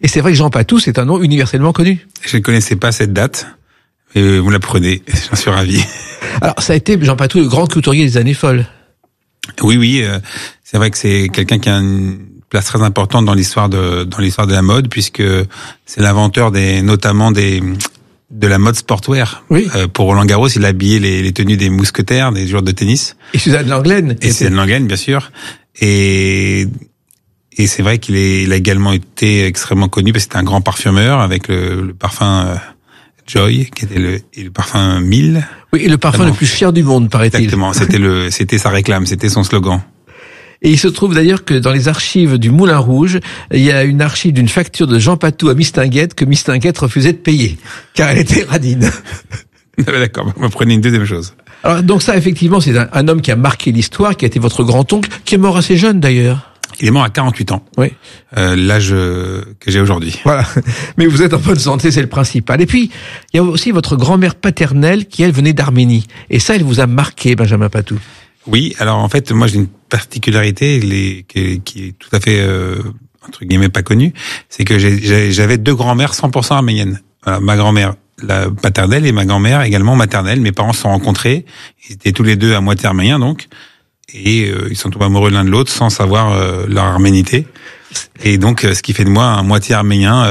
Et c'est vrai que Jean Patou, c'est un nom universellement connu. Je ne connaissais pas cette date. Et vous l'apprenez, j'en suis ravi. Alors, ça a été Jean Patou, le grand couturier des années folles. Oui, c'est vrai que c'est quelqu'un qui a une place très importante dans l'histoire de la mode, puisque c'est l'inventeur notamment de la mode sportwear. Oui. Pour Roland Garros, il a habillé les tenues des mousquetaires, des joueurs de tennis. Et Suzanne Lenglen. Et Suzanne Lenglen, bien sûr. Et c'est vrai qu'il a également été extrêmement connu parce que c'était un grand parfumeur avec le parfum Joy, qui était le parfum 1000. Oui, et le parfum le plus cher du monde, paraît-il. Exactement. C'était sa réclame, c'était son slogan. Et il se trouve d'ailleurs que dans les archives du Moulin Rouge, il y a une archive d'une facture de Jean Patou à Mistinguett que Mistinguett refusait de payer, car elle était radine. D'accord, vous prenez une deuxième chose. Alors, donc ça, effectivement, c'est un homme qui a marqué l'histoire, qui a été votre grand-oncle, qui est mort assez jeune d'ailleurs. Il est mort à 48 ans. Oui. L'âge que j'ai aujourd'hui. Voilà. Mais vous êtes en bonne santé, c'est le principal. Et puis, il y a aussi votre grand-mère paternelle qui, elle, venait d'Arménie. Et ça, elle vous a marqué, Benjamin Patou. Oui, alors en fait, moi j'ai une particularité qui est tout à fait entre guillemets pas connue, c'est que j'avais deux grands-mères 100% arméniennes. Voilà, ma grand-mère la paternelle et ma grand-mère également maternelle. Mes parents se sont rencontrés, ils étaient tous les deux à moitié arméniens donc, et ils sont tombés amoureux l'un de l'autre sans savoir leur arménité. Et donc ce qui fait de moi un moitié arménien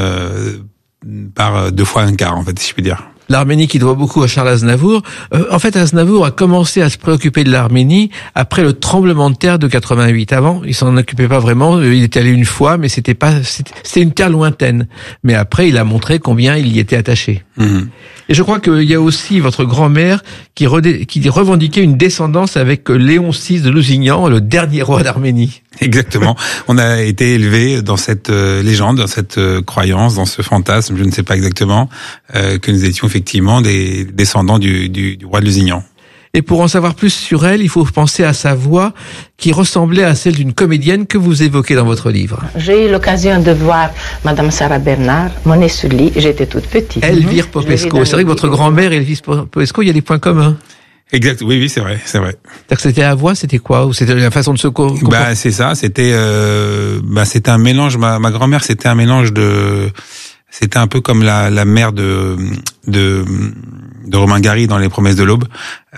par 2 fois un quart en fait, si je puis dire. L'Arménie qui doit beaucoup à Charles Aznavour. En fait, Aznavour a commencé à se préoccuper de l'Arménie après le tremblement de terre de 88. Avant, il s'en occupait pas vraiment. Il était allé une fois, mais c'était une terre lointaine. Mais après, il a montré combien il y était attaché. Mmh. Et je crois qu'il y a aussi votre grand-mère qui revendiquait une descendance avec Léon VI de Lusignan, le dernier roi d'Arménie. Exactement. On a été élevé dans cette légende, dans cette croyance, dans ce fantasme, je ne sais pas exactement, que nous étions effectivement des descendants du roi de Lusignan. Et pour en savoir plus sur elle, il faut penser à sa voix qui ressemblait à celle d'une comédienne que vous évoquez dans votre livre. J'ai eu l'occasion de voir Madame Sarah Bernard, Monet Sully, j'étais toute petite. Elvire Popesco. C'est vrai que votre grand-mère, Elvire Popesco, il y a des points communs. Exact, oui, c'est vrai. C'est-à-dire que c'était la voix, c'était quoi? Ou c'était la façon de se comporter? C'est ça, c'était un mélange, ma grand-mère, c'était un mélange c'était un peu comme la mère de Romain Gary dans Les Promesses de l'Aube.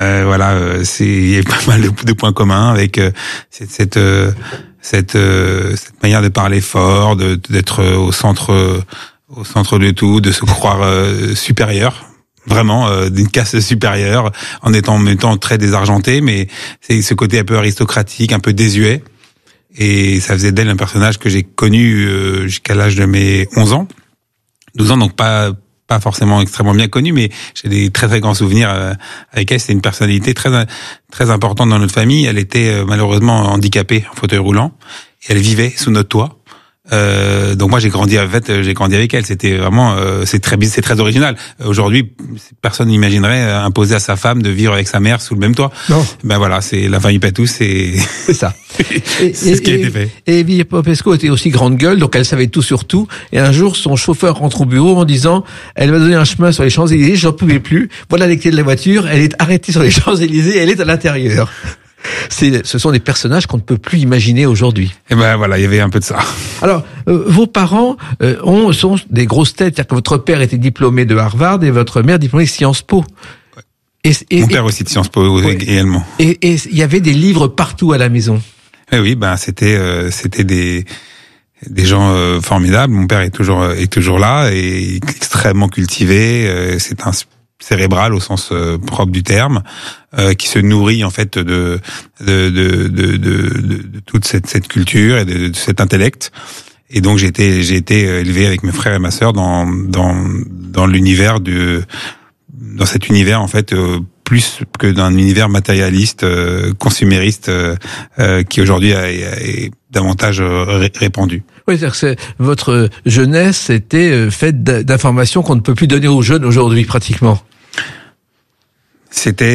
Il y a pas mal de points communs avec cette manière de parler fort, d'être au centre de tout, de se croire supérieur. Vraiment d'une caste supérieure, en même temps très désargenté, mais c'est ce côté un peu aristocratique, un peu désuet, et ça faisait d'elle un personnage que j'ai connu jusqu'à l'âge de mes 11 ans. 12 ans, donc pas forcément extrêmement bien connu, mais j'ai des très très grands souvenirs avec elle. C'était une personnalité très très importante dans notre famille. Elle était malheureusement handicapée, en fauteuil roulant, et elle vivait sous notre toit. Donc moi j'ai grandi avec elle. C'était vraiment c'est très original. Aujourd'hui, personne n'imaginerait imposer à sa femme de vivre avec sa mère sous le même toit. Non. Ben voilà, c'est la famille Patou, c'est ça. C'est ce qui a été fait. Et Elvire Popesco était aussi grande gueule, donc elle savait tout sur tout. Et un jour, son chauffeur rentre au bureau en disant « Elle m'a donné un chemin sur les Champs-Élysées, j'en pouvais plus. Voilà les clés de la voiture, elle est arrêtée sur les Champs-Élysées, elle est à l'intérieur. » Ce sont des personnages qu'on ne peut plus imaginer aujourd'hui. Et ben voilà, il y avait un peu de ça. Alors, vos parents sont des grosses têtes, c'est-à-dire que votre père était diplômé de Harvard et votre mère diplômée de Sciences Po. Mon père aussi de Sciences Po également. Et il y avait des livres partout à la maison. Oui, c'était des gens formidables. Mon père est toujours là et extrêmement cultivé. C'est un cérébral au sens propre du terme, qui se nourrit en fait de toute cette culture et de cet intellect. Et donc j'ai été élevé avec mes frères et ma sœur dans l'univers dans cet univers en fait plus que d'un univers matérialiste, consumériste, qui aujourd'hui est davantage répandu. Oui, c'est-à-dire que votre jeunesse était faite d'informations qu'on ne peut plus donner aux jeunes aujourd'hui pratiquement. C'était,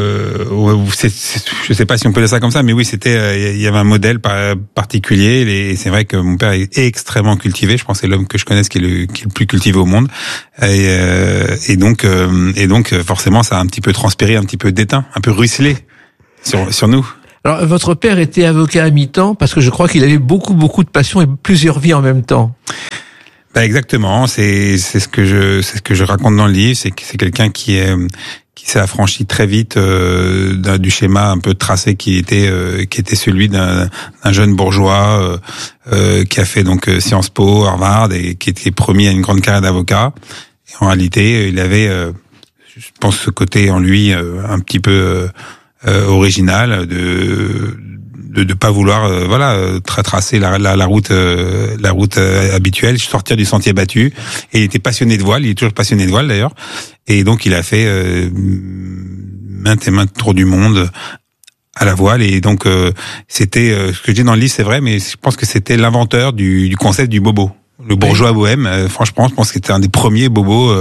je sais pas si on peut dire ça comme ça, mais oui, il y avait un modèle particulier. Et c'est vrai que mon père est extrêmement cultivé. Je pense que c'est l'homme que je connaisse qui est le plus cultivé au monde. Et donc, forcément, ça a un petit peu transpiré, un petit peu déteint, un peu ruisselé sur nous. Alors, votre père était avocat à mi-temps parce que je crois qu'il avait beaucoup de passion et plusieurs vies en même temps. Exactement, c'est ce que je raconte dans le livre, c'est que c'est quelqu'un qui s'est affranchi très vite du schéma un peu tracé qui était celui d'un jeune bourgeois qui a fait donc Sciences Po, Harvard et qui était promis à une grande carrière d'avocat. Et en réalité, il avait je pense ce côté en lui un petit peu original de pas vouloir tracer la route habituelle, sortir du sentier battu. Et il était passionné de voile, il est toujours passionné de voile d'ailleurs, et donc il a fait maintes et maintes tours du monde à la voile. Et donc c'était ce que je dis dans le livre, c'est vrai, mais je pense que c'était l'inventeur du concept du bobo, le bourgeois bohème. Franchement, je pense que c'était un des premiers bobos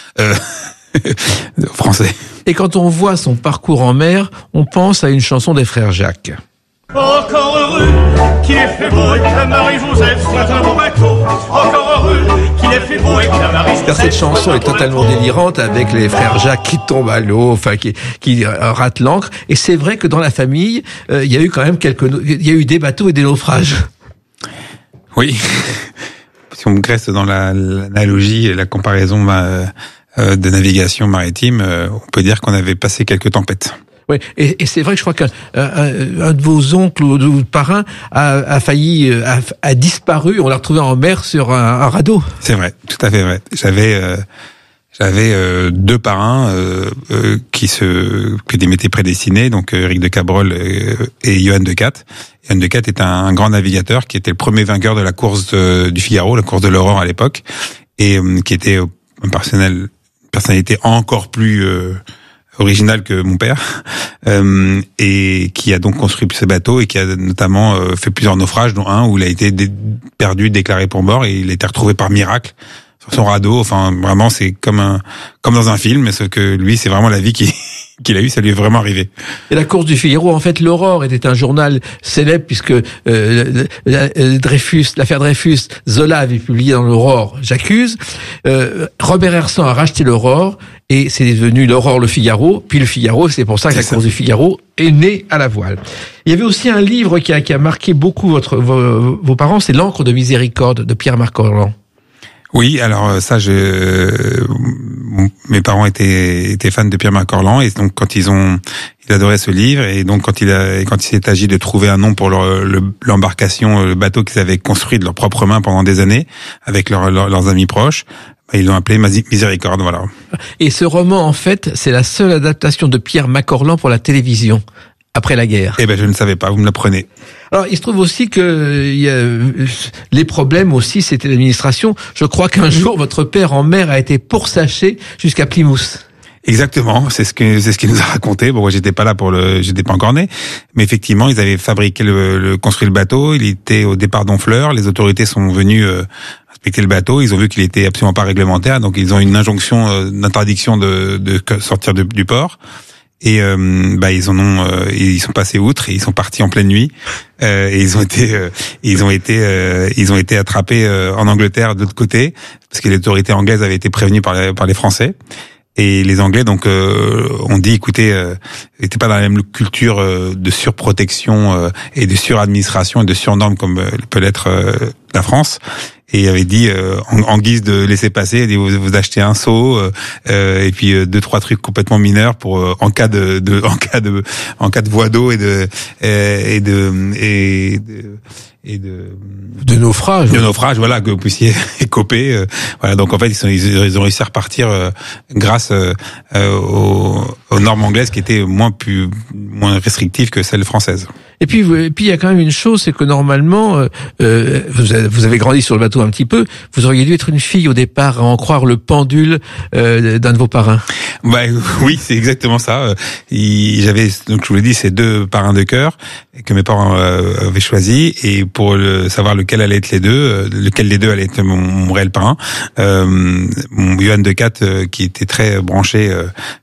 français. Et quand on voit son parcours en mer, on pense à une chanson des frères Jacques. Encore heureux qu'il ait fait beau et que la Marie-Joseph soit un beau bateau. Encore heureux qu'il ait fait beau et que la Marie-Joseph. Car cette chanson est totalement délirante avec les frères Jacques qui tombent à l'eau, enfin qui ratent l'ancre. Et c'est vrai que dans la famille, il y a eu quand même il y a eu des bateaux et des naufrages. Oui. Si on reste dans l'analogie et la comparaison de navigation maritime, on peut dire qu'on avait passé quelques tempêtes. Oui, et c'est vrai que je crois qu'un de vos oncles ou de parrains a disparu. On l'a retrouvé en mer sur un radeau. C'est vrai, tout à fait vrai. J'avais deux parrains qui m'étaient prédestinés, donc Eric de Cabrol et Johan de Catte. Johan de Catte est un grand navigateur qui était le premier vainqueur de la course du Figaro, la course de l'Aurore à l'époque, et qui était une personnalité encore plus original que mon père, et qui a donc construit ce bateau et qui a notamment fait plusieurs naufrages, dont un où il a été perdu, déclaré pour mort, et il a été retrouvé par miracle sur son radeau. Enfin, vraiment, c'est comme dans un film, sauf que lui, c'est vraiment la vie qu'il a eu, ça lui est vraiment arrivé. Et la course du Figaro, en fait, l'Aurore était un journal célèbre puisque l'affaire Dreyfus, Zola avait publié dans l'Aurore J'accuse. Robert Hersan a racheté l'Aurore et c'est devenu l'Aurore le Figaro, puis le Figaro. C'est pour ça que la course du Figaro est née à la voile. Il y avait aussi un livre qui a marqué beaucoup vos parents, c'est L'encre de miséricorde de Pierre-Marc Orlan. Oui, alors ça, mes parents étaient fans de Pierre-Marc Orlan, et donc quand ils adoraient ce livre, et donc quand il s'est agi de trouver un nom pour l'embarcation, le bateau qu'ils avaient construit de leurs propres mains pendant des années avec leurs amis proches, ils l'ont appelé Miséricorde, voilà. Et ce roman, en fait, c'est la seule adaptation de Pierre-Marc Orlan pour la télévision après la guerre. Eh ben, je ne savais pas, vous me l'apprenez. Alors, il se trouve aussi que les problèmes aussi, c'était l'administration. Je crois qu'un jour, votre père en mer a été pourchassé jusqu'à Plymouth. Exactement, c'est ce qu'il nous a raconté. Bon, moi, j'étais pas encore né, mais effectivement, ils avaient fabriqué construit le bateau. Il était au départ d'Honfleur. Les autorités sont venues inspecter le bateau. Ils ont vu qu'il était absolument pas réglementaire, donc ils ont une injonction d'interdiction de sortir du port. Et ils sont passés outre et ils sont partis en pleine nuit, et ils ont été attrapés en Angleterre de l'autre côté, parce que les autorités anglaises avaient été prévenues par les Français. Et les Anglais donc ont dit, écoutez, n'étaient pas dans la même culture de surprotection et de suradministration et de surnormes comme peut l'être la France. Et il avait dit en guise de laisser passer, vous achetez un seau et puis 2-3 trucs complètement mineurs pour en cas de voie d'eau et de naufrage, voilà, que vous puissiez écoper. Voilà, donc en fait ils ont réussi à repartir grâce aux normes anglaises qui étaient moins restrictives que celles françaises. Et puis il y a quand même une chose, c'est que normalement, vous avez grandi sur le bateau un petit peu, vous auriez dû être une fille au départ, à en croire le pendule d'un de vos parrains. Oui, c'est exactement ça. J'avais, donc je vous l'ai dit, ces deux parrains de cœur que mes parents avaient choisis, et pour savoir lequel allait être lequel des deux allait être mon réel parrain, mon Johan de Catte, qui était très branché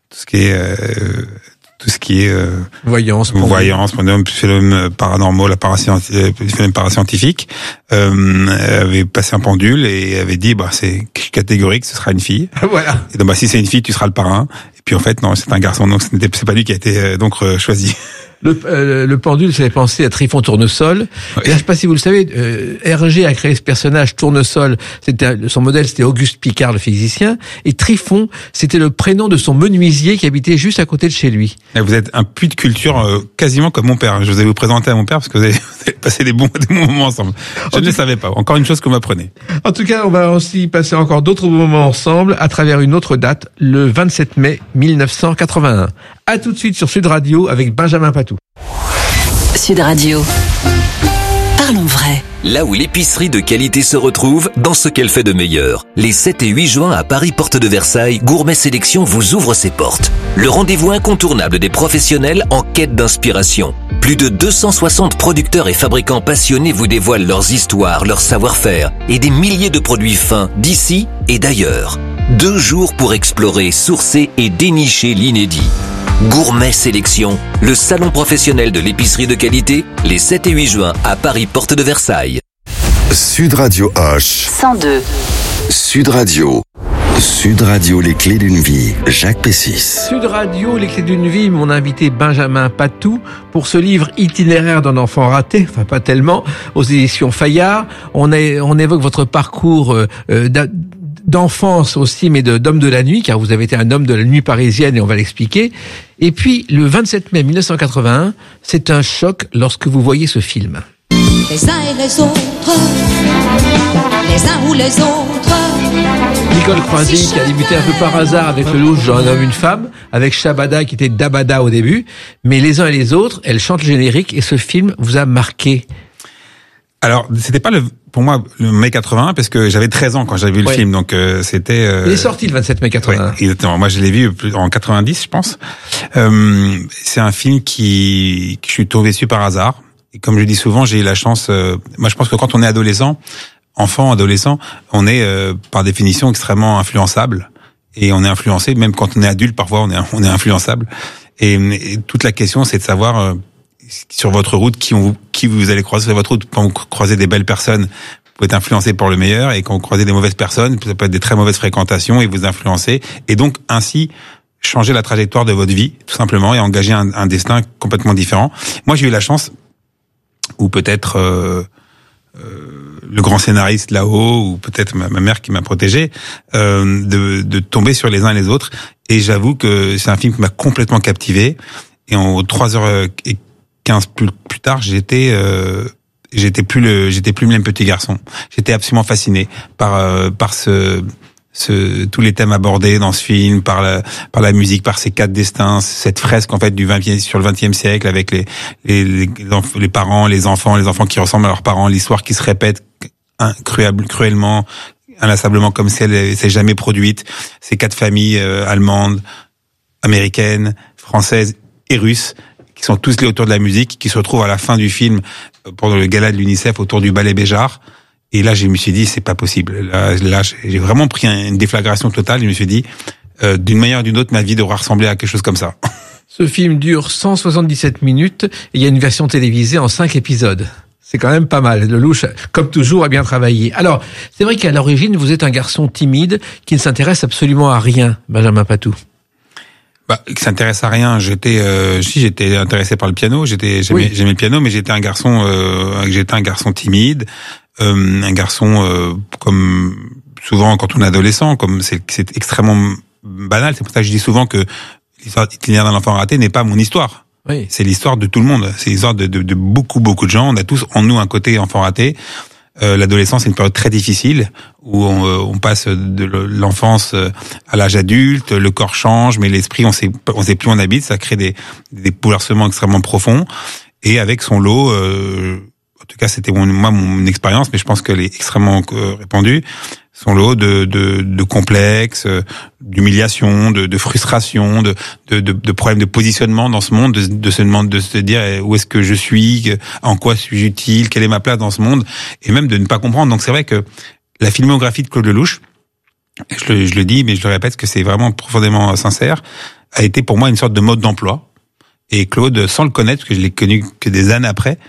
tout ce qui est voyance, phénomènes paranormaux, phénomènes parascientifiques, avait passé un pendule et avait dit c'est catégorique, ce sera une fille. Voilà. Et donc si c'est une fille, tu seras le parrain. Et puis en fait non, c'est un garçon, donc c'est pas lui qui a été choisi. Le pendule, ça fait penser à Trifon Tournesol. Oui. Et là, je sais pas si vous le savez, Hergé a créé ce personnage Tournesol. Son modèle, c'était Auguste Picard, le physicien. Et Trifon, c'était le prénom de son menuisier qui habitait juste à côté de chez lui. Et vous êtes un puits de culture quasiment comme mon père. Je vous ai vous présenter à mon père parce que vous avez passé des bons moments ensemble. Je ne le savais pas. Encore une chose que vous m'apprenez. En tout cas, on va aussi passer encore d'autres moments ensemble à travers une autre date, le 27 mai 1981. À tout de suite sur Sud Radio avec Benjamin Patou. Sud Radio. Parlons vrai. Là où l'épicerie de qualité se retrouve, dans ce qu'elle fait de meilleur. Les 7 et 8 juin à Paris, porte de Versailles, Gourmet Sélection vous ouvre ses portes. Le rendez-vous incontournable des professionnels en quête d'inspiration. Plus de 260 producteurs et fabricants passionnés vous dévoilent leurs histoires, leur savoir-faire et des milliers de produits fins d'ici et d'ailleurs. 2 jours pour explorer, sourcer et dénicher l'inédit. Gourmet Sélection, le salon professionnel de l'épicerie de qualité, les 7 et 8 juin à Paris, porte de Versailles. Sud Radio H. 102. Sud Radio. Sud Radio, les clés d'une vie. Jacques Pessis. Sud Radio, les clés d'une vie, mon invité Benjamin Patou pour ce livre itinéraire d'un enfant raté, enfin pas tellement, aux éditions Fayard. On évoque votre parcours d'enfance aussi, mais d'homme de la nuit, car vous avez été un homme de la nuit parisienne et on va l'expliquer. Et puis, le 27 mai 1981, c'est un choc lorsque vous voyez ce film. Les uns et les autres, les uns ou les autres. Nicole Croisy qui a débuté un peu par hasard avec Le Louche, un homme, une femme, avec Shabada qui était Dabada au début, mais les uns et les autres, elle chante le générique et ce film vous a marqué. Alors, c'était pas pour moi le mai 81 parce que j'avais 13 ans quand j'avais vu le film, donc c'était. Il est sorti le 27 mai 81. Ouais, exactement. Moi, je l'ai vu en 90, je pense. C'est un film que je suis tombé dessus par hasard. Et comme je dis souvent, j'ai eu la chance. Moi, je pense que quand on est adolescent, on est par définition extrêmement influençable et on est influencé. Même quand on est adulte, parfois on est influençable. Et toute la question, c'est de savoir sur votre route qui vous allez croiser sur votre route. Quand vous croisez des belles personnes, vous pouvez être influencé pour le meilleur, et quand vous croisez des mauvaises personnes, ça peut être des très mauvaises fréquentations et vous influencer, et donc ainsi changer la trajectoire de votre vie tout simplement et engager un destin complètement différent. Moi, j'ai eu la chance, ou peut-être le grand scénariste là-haut, ou peut-être ma mère qui m'a protégé, de tomber sur les uns et les autres. Et j'avoue que c'est un film qui m'a complètement captivé. Et en 3h15 plus tard, j'étais plus le même petit garçon. J'étais absolument fasciné par tous les thèmes abordés dans ce film, par la musique, par ces 4 destins, cette fresque en fait sur le 20e siècle avec les parents, les enfants qui ressemblent à leurs parents, l'histoire qui se répète cruellement, inlassablement comme si elle s'est jamais produite. Ces 4 familles allemandes, américaines, françaises et russes qui sont tous liés autour de la musique, qui se retrouvent à la fin du film pendant le gala de l'UNICEF autour du ballet Béjart. Et là, je me suis dit, c'est pas possible. Là, j'ai vraiment pris une déflagration totale. Je me suis dit, d'une manière ou d'une autre, ma vie devra ressembler à quelque chose comme ça. Ce film dure 177 minutes et il y a une version télévisée en 5 épisodes. C'est quand même pas mal. Le Louche, comme toujours, a bien travaillé. Alors, c'est vrai qu'à l'origine, vous êtes un garçon timide qui ne s'intéresse absolument à rien, Benjamin Patou. Qui s'intéresse à rien. J'étais intéressé par le piano. J'aimais le piano, mais j'étais un garçon timide. Un garçon comme souvent quand on est adolescent, comme c'est extrêmement banal. C'est pour ça que je dis souvent que l'histoire itinéraire d'un enfant raté n'est pas mon histoire. Oui. C'est l'histoire de tout le monde. C'est l'histoire de beaucoup de gens. On a tous en nous un côté enfant raté. L'adolescence est une période très difficile où on passe de l'enfance à l'âge adulte. Le corps change, mais l'esprit, on sait plus où on habite. Ça crée des bouleversements extrêmement profonds. Et avec son lot. En tout cas, c'était mon expérience, mais je pense qu'elle est extrêmement répandue. Son lot de complexes, d'humiliation, de frustration, de problèmes de positionnement dans ce monde, de se dire où est-ce que je suis, en quoi suis-je utile, quelle est ma place dans ce monde, et même de ne pas comprendre. Donc c'est vrai que la filmographie de Claude Lelouch, je le dis, mais je le répète, que c'est vraiment profondément sincère, a été pour moi une sorte de mode d'emploi. Et Claude, sans le connaître, parce que je l'ai connu que des années après,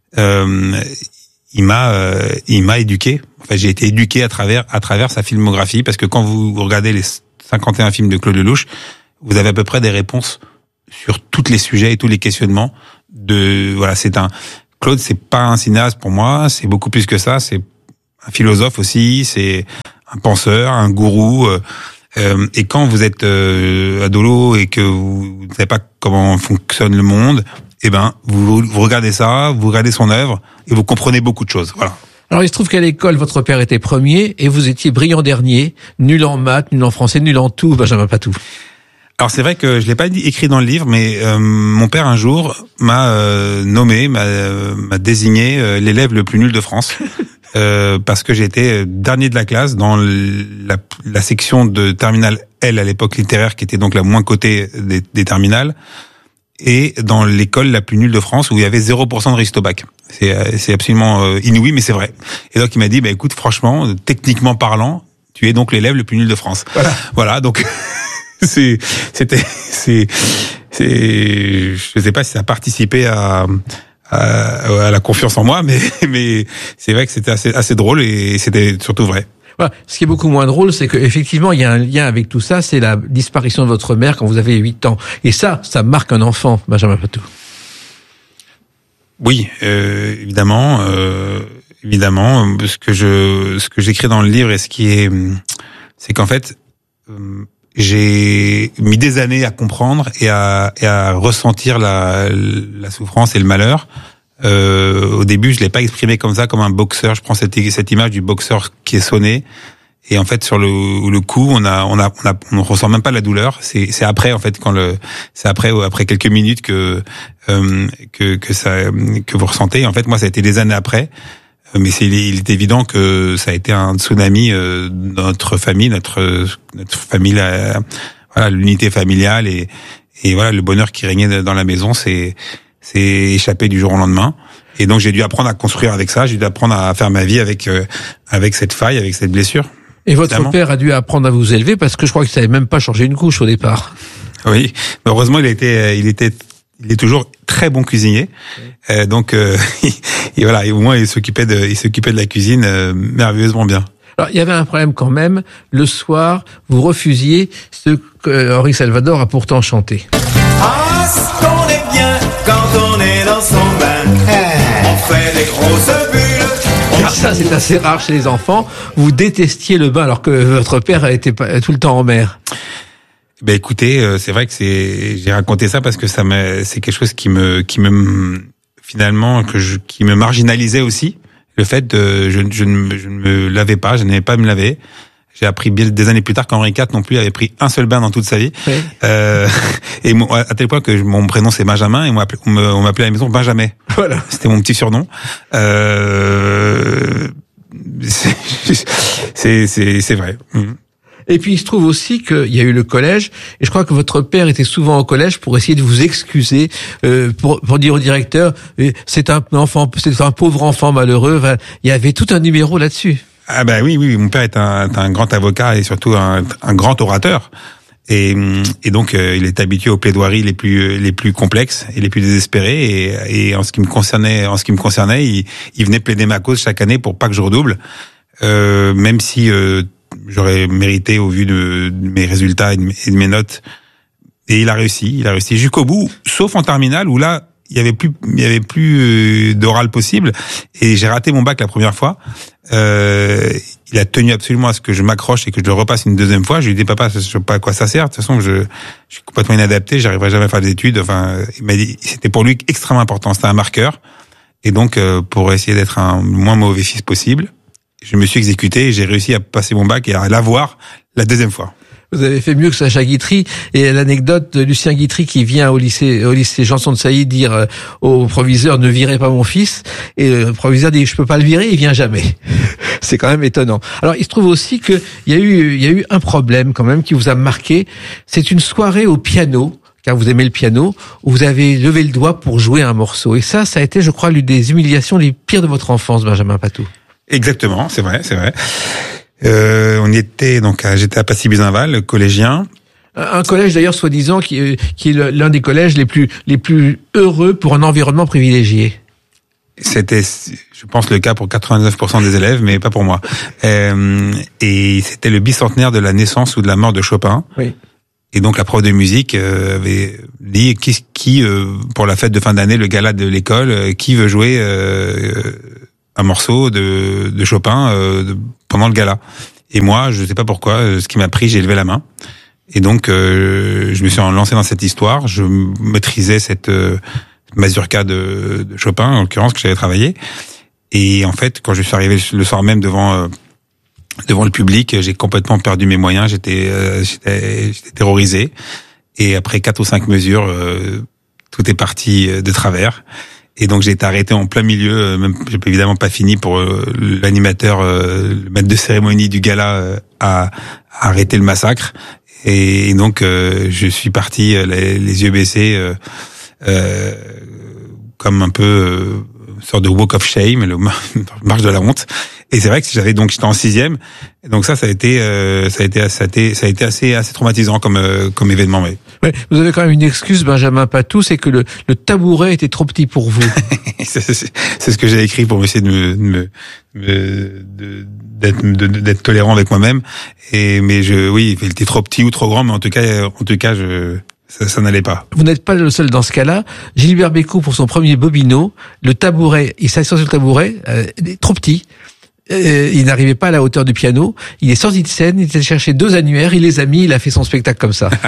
il m'a éduqué. Enfin, j'ai été éduqué à travers sa filmographie, parce que quand vous regardez les 51 films de Claude Lelouch, vous avez à peu près des réponses sur tous les sujets et tous les questionnements. Claude, c'est pas un cinéaste pour moi, c'est beaucoup plus que ça. C'est un philosophe aussi, c'est un penseur, un gourou. Et quand vous êtes adolo et que vous ne savez pas comment fonctionne le monde, vous regardez ça, vous regardez son œuvre et vous comprenez beaucoup de choses. Voilà. Alors il se trouve qu'à l'école, votre père était premier et vous étiez brillant dernier, nul en maths, nul en français, nul en tout, Benjamin Patou. Alors c'est vrai que je l'ai pas écrit dans le livre, mais mon père un jour m'a m'a désigné l'élève le plus nul de France. Parce que j'étais dernier de la classe dans la section de terminale L à l'époque littéraire, qui était donc la moins cotée des terminales, et dans l'école la plus nulle de France où il y avait 0% de réussite au bac. C'est absolument inouï, mais c'est vrai. Et donc il m'a dit, écoute, franchement, techniquement parlant, tu es donc l'élève le plus nul de France. Voilà, donc je sais pas si ça a participé à la confiance en moi, mais c'est vrai que c'était assez drôle et c'était surtout vrai. Voilà. Ce qui est beaucoup moins drôle, c'est qu'effectivement, il y a un lien avec tout ça, c'est la disparition de votre mère quand vous avez 8 ans. Et ça marque un enfant, Benjamin Patou. Oui, évidemment. Ce que j'écris dans le livre et c'est qu'en fait, j'ai mis des années à comprendre et à ressentir la souffrance et le malheur. Au début, je l'ai pas exprimé comme ça, comme un boxeur. Je prends cette image du boxeur qui est sonné, et en fait sur le coup, on ressent même pas la douleur. C'est après en fait après quelques minutes que vous ressentez. En fait, moi, ça a été des années après. Mais il est évident que ça a été un tsunami dans notre famille, notre famille, voilà, l'unité familiale et voilà, le bonheur qui régnait dans la maison, c'est échappé du jour au lendemain. Et donc j'ai dû apprendre à construire avec ça, j'ai dû apprendre à faire ma vie avec cette faille, avec cette blessure. Et votre père a dû apprendre à vous élever parce que je crois qu'il savait même pas changer une couche au départ. Oui, mais heureusement il est toujours très bon cuisinier. Donc et voilà, et au moins il s'occupait de la cuisine merveilleusement bien. Alors, il y avait un problème quand même. Le soir, vous refusiez ce que Henri Salvador a pourtant chanté. Ah, ce qu'on est bien quand on est dans son bain. On fait des grosses bulles. Alors ça, c'est assez rare chez les enfants. Vous détestiez le bain alors que votre père était tout le temps en mer. Écoutez, c'est vrai que j'ai raconté ça parce que c'est quelque chose qui me finalement qui me marginalisait aussi. Le fait je ne me lavais pas, je n'aimais pas me laver. J'ai appris des années plus tard qu'Henri IV non plus avait pris un seul bain dans toute sa vie. Oui. Et à tel point que mon prénom c'est Benjamin et on m'appelait à la maison Benjamin. Voilà. C'était mon petit surnom. C'est vrai. Et puis il se trouve aussi qu'il y a eu le collège, et je crois que votre père était souvent au collège pour essayer de vous excuser, pour dire au directeur c'est un pauvre enfant malheureux. Il y avait tout un numéro là-dessus. Ah oui, mon père est un grand avocat et surtout un grand orateur. Et donc il est habitué aux plaidoiries les plus complexes et les plus désespérées. Et en ce qui me concernait, il venait plaider ma cause chaque année pour pas que je redouble, même si j'aurais mérité au vu de mes résultats et de mes notes. Et il a réussi jusqu'au bout, sauf en terminale où là il y avait plus d'oral possible et j'ai raté mon bac la première fois. Il a tenu absolument à ce que je m'accroche et que je le repasse une deuxième fois. Je lui ai dit papa, je sais pas à quoi ça sert. De toute façon, je suis complètement inadapté, j'arriverai jamais à faire des études. Enfin, il m'a dit c'était pour lui extrêmement important, c'était un marqueur. Et donc pour essayer d'être un moins mauvais fils possible, je me suis exécuté et j'ai réussi à passer mon bac et à l'avoir la deuxième fois. Vous avez fait mieux que Sacha Guitry. Et l'anecdote de Lucien Guitry qui vient au lycée Janson de Sailly dire au proviseur ne virez pas mon fils. Et le proviseur dit je peux pas le virer, il vient jamais. C'est quand même étonnant. Alors il se trouve aussi que il y a eu un problème quand même qui vous a marqué. C'est une soirée au piano, car vous aimez le piano, où vous avez levé le doigt pour jouer un morceau. Et ça a été, je crois, l'une des humiliations les pires de votre enfance, Benjamin Patou. Exactement, c'est vrai. On y était j'étais à Passy-Buzinval, collégien. Un collège d'ailleurs soi-disant qui est l'un des collèges les plus heureux pour un environnement privilégié. C'était, je pense, le cas pour 99% des élèves, mais pas pour moi. Et c'était le bicentenaire de la naissance ou de la mort de Chopin. Oui. Et donc la prof de musique avait dit qui pour la fête de fin d'année, le gala de l'école, qui veut jouer un morceau de Chopin pendant le gala. Et moi, je sais pas pourquoi, ce qui m'a pris, j'ai levé la main. Et donc je me suis lancé dans cette histoire. Je maîtrisais cette mazurka de Chopin, en l'occurrence, que j'avais travaillé. Et en fait, quand je suis arrivé le soir même devant le public, j'ai complètement perdu mes moyens. J'étais terrorisé. Et après 4 ou 5 mesures, tout est parti de travers. Et donc j'ai été arrêté en plein milieu. Même j'ai évidemment pas fini pour l'animateur, le maître de cérémonie du gala à arrêter le massacre. Et donc je suis parti les yeux baissés, comme un peu une sorte de walk of shame, le marche de la honte. Et c'est vrai que j'étais en 6e. Donc ça a été assez traumatisant comme événement. Mais ouais, vous avez quand même une excuse, Benjamin Patou, c'est que le tabouret était trop petit pour vous. c'est ce que j'ai écrit pour essayer d'être tolérant avec moi-même. Mais il était trop petit ou trop grand, mais en tout cas, ça n'allait pas. Vous n'êtes pas le seul dans ce cas-là. Gilbert Bécaud, pour son premier Bobino, le tabouret, il s'assoit sur le tabouret, trop petit. Il n'arrivait pas à la hauteur du piano. Il est sorti de scène, il était cherché 2 annuaires, il les a mis, il a fait son spectacle comme ça.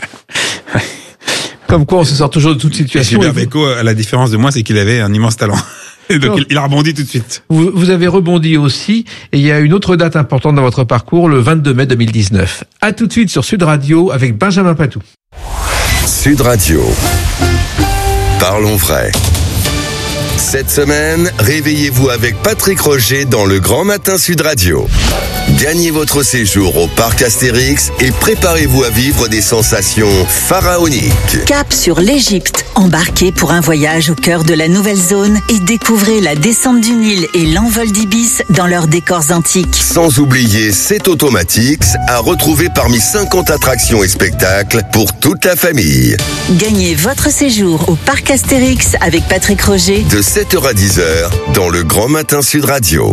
Comme quoi, on se sort toujours de toute situation. Gilbert Bécaud, à la différence de moi, c'est qu'il avait un immense talent. Et donc, il a rebondi tout de suite. Vous avez rebondi aussi, et il y a une autre date importante dans votre parcours, le 22 mai 2019. À tout de suite sur Sud Radio avec Benjamin Patou. Sud Radio. Parlons vrai. Cette semaine, réveillez-vous avec Patrick Roger dans le Grand Matin Sud Radio. Gagnez votre séjour au parc Astérix et préparez-vous à vivre des sensations pharaoniques. Cap sur l'Égypte. Embarquez pour un voyage au cœur de la nouvelle zone et découvrez la descente du Nil et l'envol d'Ibis dans leurs décors antiques. Sans oublier C'est Automatics à retrouver parmi 50 attractions et spectacles pour toute la famille. Gagnez votre séjour au parc Astérix avec Patrick Roger de 7h à 10h dans le Grand Matin Sud Radio.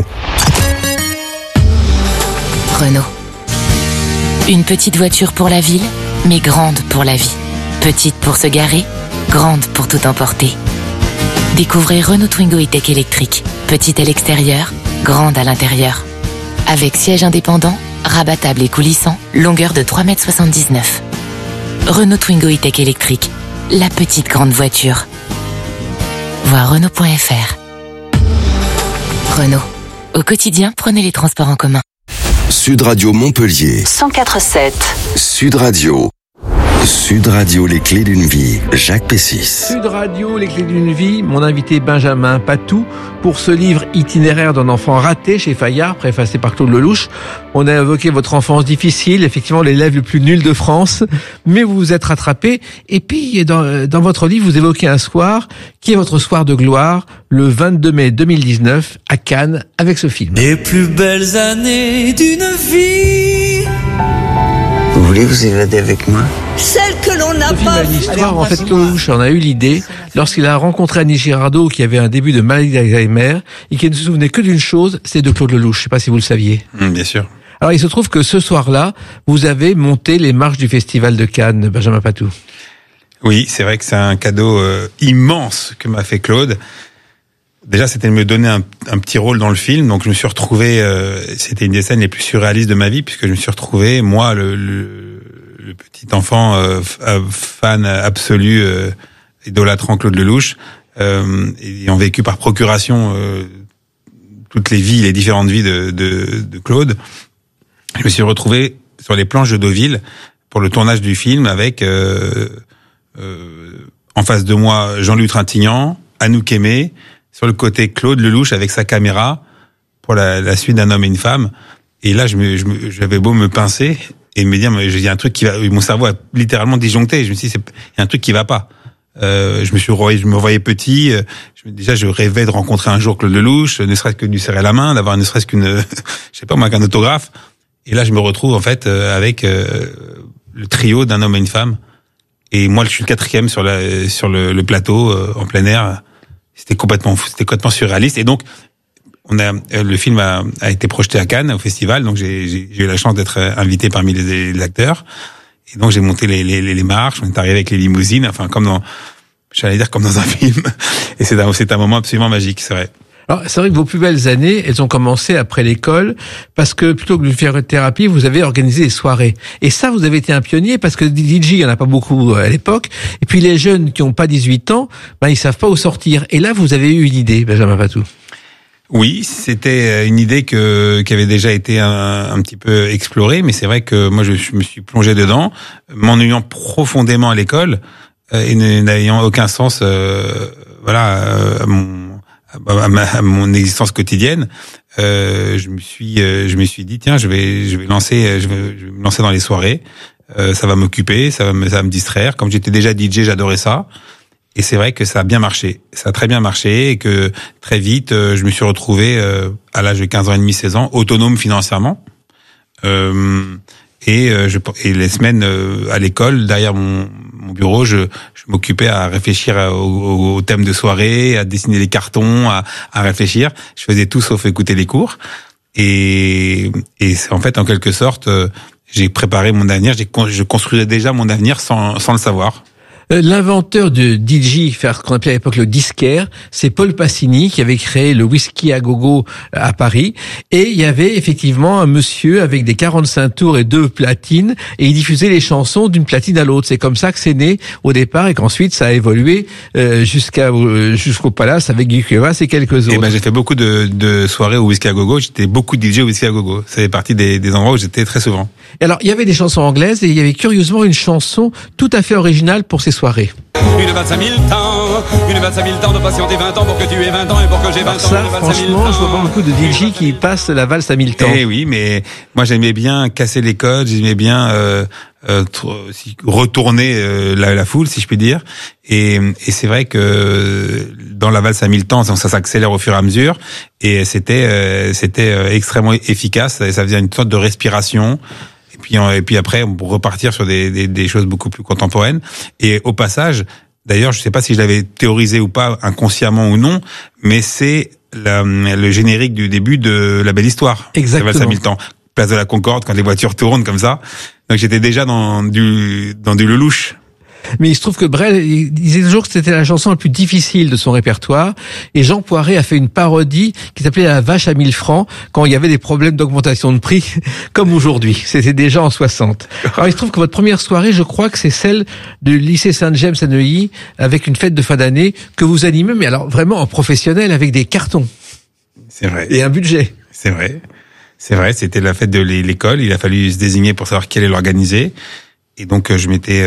Renault. Une petite voiture pour la ville, mais grande pour la vie. Petite pour se garer, grande pour tout emporter. Découvrez Renault Twingo E-Tech électrique. Petite à l'extérieur, grande à l'intérieur. Avec siège indépendant, rabattable et coulissant, longueur de 3,79 m. Renault Twingo E-Tech électrique. La petite grande voiture. Voir Renault.fr. Renault. Au quotidien, prenez les transports en commun. Sud Radio Montpellier 104.7. Sud Radio. Sud Radio, les clés d'une vie. Jacques Pessis. Sud Radio, les clés d'une vie. Mon invité Benjamin Patou pour ce livre Itinéraire d'un enfant raté chez Fayard, préfacé par Claude Lelouch. On a évoqué votre enfance difficile, effectivement l'élève le plus nul de France, mais vous vous êtes rattrapé. Et puis dans votre livre, vous évoquez un soir qui est votre soir de gloire, le 22 mai 2019 à Cannes, avec ce film. Les plus belles années d'une vie. Vous voulez vous évader avec moi? Celle que l'on n'a pas vue. L'histoire, en fait, Lelouch en a eu l'idée lorsqu'il a rencontré Annie Girardot, qui avait un début de maladie d'Alzheimer et qui ne se souvenait que d'une chose, c'est de Claude Lelouch. Je ne sais pas si vous le saviez. Bien sûr. Alors, il se trouve que ce soir-là, vous avez monté les marches du Festival de Cannes, Benjamin Patou. Oui, c'est vrai que c'est un cadeau immense que m'a fait Claude. Déjà, c'était de me donner un petit rôle dans le film, donc je me suis retrouvé. C'était une des scènes les plus surréalistes de ma vie, puisque je me suis retrouvé, moi, le petit enfant fan absolu, idolâtrant Claude Lelouch, ayant vécu par procuration toutes les vies, les différentes vies de Claude. Je me suis retrouvé sur les planches de Deauville pour le tournage du film avec en face de moi Jean-Louis Trintignant, Anouk Aimée. Sur le côté, Claude Lelouch avec sa caméra pour la suite d'un homme et une femme. Et là, j'avais beau me pincer et me dire, mais il y a un truc qui va. Mon cerveau a littéralement disjoncté. Je me suis dit, il y a un truc qui va pas. Je me voyais petit. Déjà, je rêvais de rencontrer un jour Claude Lelouch, ne serait-ce que de lui serrer la main, d'avoir ne serait-ce qu'une, je sais pas moi, qu'un autographe. Et là, je me retrouve en fait avec le trio d'un homme et une femme. Et moi, je suis le 4e sur le plateau en plein air. C'était complètement surréaliste. Et donc, le film a été projeté à Cannes, au festival. Donc, j'ai eu la chance d'être invité parmi les acteurs. Et donc j'ai monté les marches, on est arrivé avec les limousines, enfin comme dans un film. Et c'est un moment absolument magique, c'est vrai. Alors, c'est vrai que vos plus belles années, elles ont commencé après l'école, parce que plutôt que de faire une thérapie, vous avez organisé des soirées. Et ça, vous avez été un pionnier, parce que DJ, il n'y en a pas beaucoup à l'époque. Et puis les jeunes qui n'ont pas 18 ans, ils savent pas où sortir. Et là, vous avez eu une idée, Benjamin Patou. Oui, c'était une idée qui avait déjà été un petit peu explorée, mais c'est vrai que moi, je me suis plongé dedans, m'ennuyant profondément à l'école, et n'ayant aucun sens, à mon existence quotidienne, je me suis dit tiens, je vais me lancer dans les soirées, ça va m'occuper, ça va me distraire. Comme j'étais déjà DJ, j'adorais ça. Et c'est vrai que ça a bien marché. Ça a très bien marché et que très vite, je me suis retrouvé à l'âge de 15 ans et demi, 16 ans, autonome financièrement. Et les semaines à l'école, derrière mon bureau, je m'occupais à réfléchir au thème de soirée, à dessiner les cartons, à réfléchir. Je faisais tout sauf écouter les cours. Et c'est en fait, en quelque sorte, j'ai préparé mon avenir. Je construisais déjà mon avenir sans le savoir. L'inventeur de DJ, ce qu'on appelait à l'époque le disquaire, c'est Paul Passini qui avait créé le whisky à gogo à Paris. Et il y avait effectivement un monsieur avec des 45 tours et 2 platines, et il diffusait les chansons d'une platine à l'autre. C'est comme ça que c'est né au départ, et qu'ensuite ça a évolué jusqu'au Palace avec Guy Cuevas et quelques autres. J'ai fait beaucoup de soirées au whisky à gogo. J'étais beaucoup DJ au whisky à gogo. Ça fait partie des endroits où j'étais très souvent. Et alors, il y avait des chansons anglaises, et il y avait curieusement une chanson tout à fait originale pour ces soirées. Une valse à 1000 temps de patienter 20 ans pour que tu aies 20 ans et pour que j'ai 20 ans. Ça, franchement, je vois pas beaucoup de DJ qui passent la valse à 1000 temps. Eh oui, mais moi j'aimais bien casser les codes, j'aimais bien retourner la foule, si je puis dire. Et c'est vrai que dans la valse à 1000 temps, ça s'accélère au fur et à mesure, et c'était extrêmement efficace. Ça faisait une sorte de respiration. Et puis après, on peut repartir sur des choses beaucoup plus contemporaines. Et au passage, d'ailleurs, je sais pas si je l'avais théorisé ou pas, inconsciemment ou non, mais c'est le générique du début de La Belle Histoire. Exactement. Ça va 5000 temps. Place de la Concorde, quand les voitures tournent comme ça. Donc j'étais déjà dans du Lelouch. Mais il se trouve que Brel, il disait toujours que c'était la chanson la plus difficile de son répertoire, et Jean Poiret a fait une parodie qui s'appelait La Vache à 1000 francs, quand il y avait des problèmes d'augmentation de prix, comme aujourd'hui. C'était déjà en 60. Alors il se trouve que votre première soirée, je crois que c'est celle du lycée Saint-James à Neuilly, avec une fête de fin d'année que vous animez, mais alors vraiment en professionnel, avec des cartons. C'est vrai. Et un budget. C'est vrai. C'était la fête de l'école, il a fallu se désigner pour savoir qui allait l'organiser. Et donc je m'étais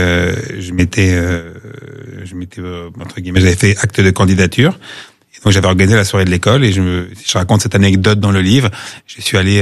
entre guillemets, j'avais fait acte de candidature. Et donc j'avais organisé la soirée de l'école, et je raconte cette anecdote dans le livre. Je suis allé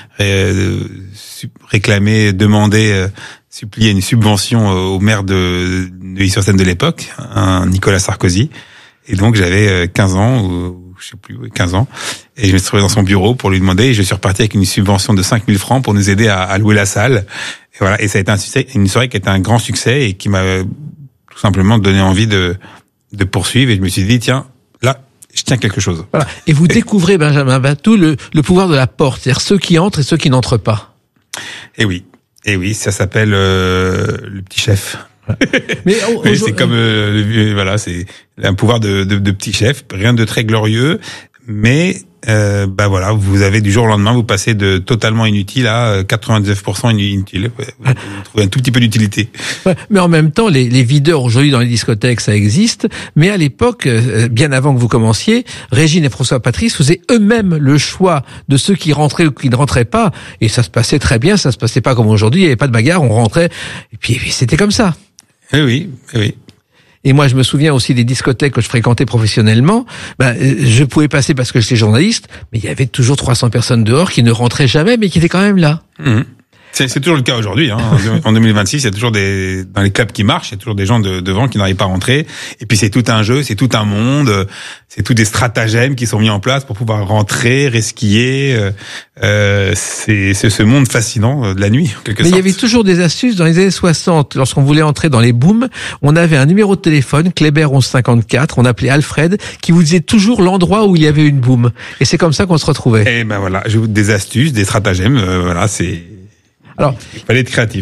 supplier une subvention au maire de Neuilly-sur-Seine de l'époque, un Nicolas Sarkozy. Et donc j'avais 15 ans ou je sais plus, 15 ans, et je me suis trouvé dans son bureau pour lui demander, et je suis reparti avec une subvention de 5000 francs pour nous aider à louer la salle. Et voilà, et ça a été une soirée qui a été un grand succès, et qui m'a tout simplement donné envie de poursuivre, et je me suis dit, tiens, là, je tiens quelque chose. Voilà. Et vous découvrez, Benjamin Patou, le pouvoir de la porte, c'est-à-dire ceux qui entrent et ceux qui n'entrent pas. Et oui, ça s'appelle le petit chef. Mais c'est comme c'est un pouvoir de petit chef, rien de très glorieux, mais voilà, vous avez du jour au lendemain, vous passez de totalement inutile à 99% inutile. Vous trouvez un tout petit peu d'utilité. Ouais, mais en même temps, les videurs aujourd'hui dans les discothèques, ça existe. Mais à l'époque, bien avant que vous commenciez, Régine et François Patrice faisaient eux-mêmes le choix de ceux qui rentraient ou qui ne rentraient pas, et ça se passait très bien. Ça se passait pas comme aujourd'hui. Il n'y avait pas de bagarre, on rentrait, et puis c'était comme ça. Eh oui. Et moi, je me souviens aussi des discothèques que je fréquentais professionnellement. Je pouvais passer parce que j'étais journaliste, mais il y avait toujours 300 personnes dehors qui ne rentraient jamais, mais qui étaient quand même là. Mmh. C'est toujours le cas aujourd'hui. En 2026, il y a toujours dans les clubs qui marchent, il y a toujours des gens devant qui n'arrivent pas à rentrer. Et puis c'est tout un jeu, c'est tout un monde, c'est tout des stratagèmes qui sont mis en place pour pouvoir rentrer, resquiller. C'est ce monde fascinant de la nuit, en quelque sorte. Mais il y avait toujours des astuces dans les années 60. Lorsqu'on voulait entrer dans les booms, on avait un numéro de téléphone, Kléber 1154, on appelait Alfred, qui vous disait toujours l'endroit où il y avait une boom. Et c'est comme ça qu'on se retrouvait. Et voilà, des astuces, des stratagèmes, c'est... Alors, il fallait être créatif.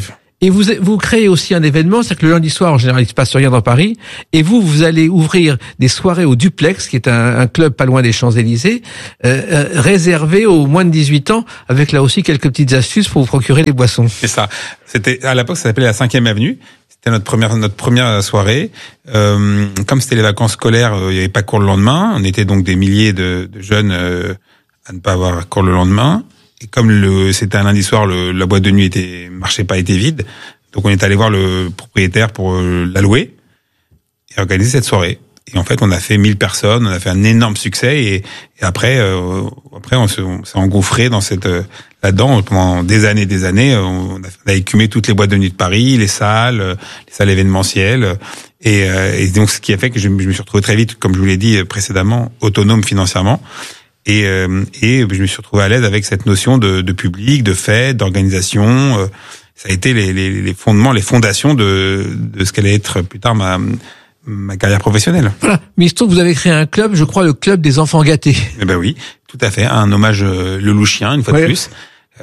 Et vous créez aussi un événement, c'est que le lundi soir, en général, il se passe rien dans Paris, et vous allez ouvrir des soirées au Duplex, qui est un club pas loin des Champs-Élysées, réservé aux moins de 18 ans, avec là aussi quelques petites astuces pour vous procurer les boissons. C'est ça. C'était, à l'époque, ça s'appelait la 5e avenue. C'était notre première soirée. Comme c'était les vacances scolaires, il n'y avait pas cours le lendemain. On était donc des milliers de jeunes à ne pas avoir cours le lendemain. Et comme c'était un lundi soir, la boîte de nuit était vide. Donc on est allé voir le propriétaire pour la louer et organiser cette soirée. Et en fait, on a fait 1000 personnes, on a fait un énorme succès. Et après, on s'est engouffré dans là-dedans pendant des années. On a écumé toutes les boîtes de nuit de Paris, les salles événementielles. Et donc, ce qui a fait que je me suis retrouvé très vite, comme je vous l'ai dit précédemment, autonome financièrement. Et je me suis retrouvé à l'aise avec cette notion de public, de fête, d'organisation. Ça a été les fondements, les fondations de ce qu'allait être plus tard ma carrière professionnelle. Voilà. Mais il se trouve que vous avez créé un club, je crois, le club des enfants gâtés. Eh ben oui, tout à fait. Un hommage Lelouchien, une fois de plus.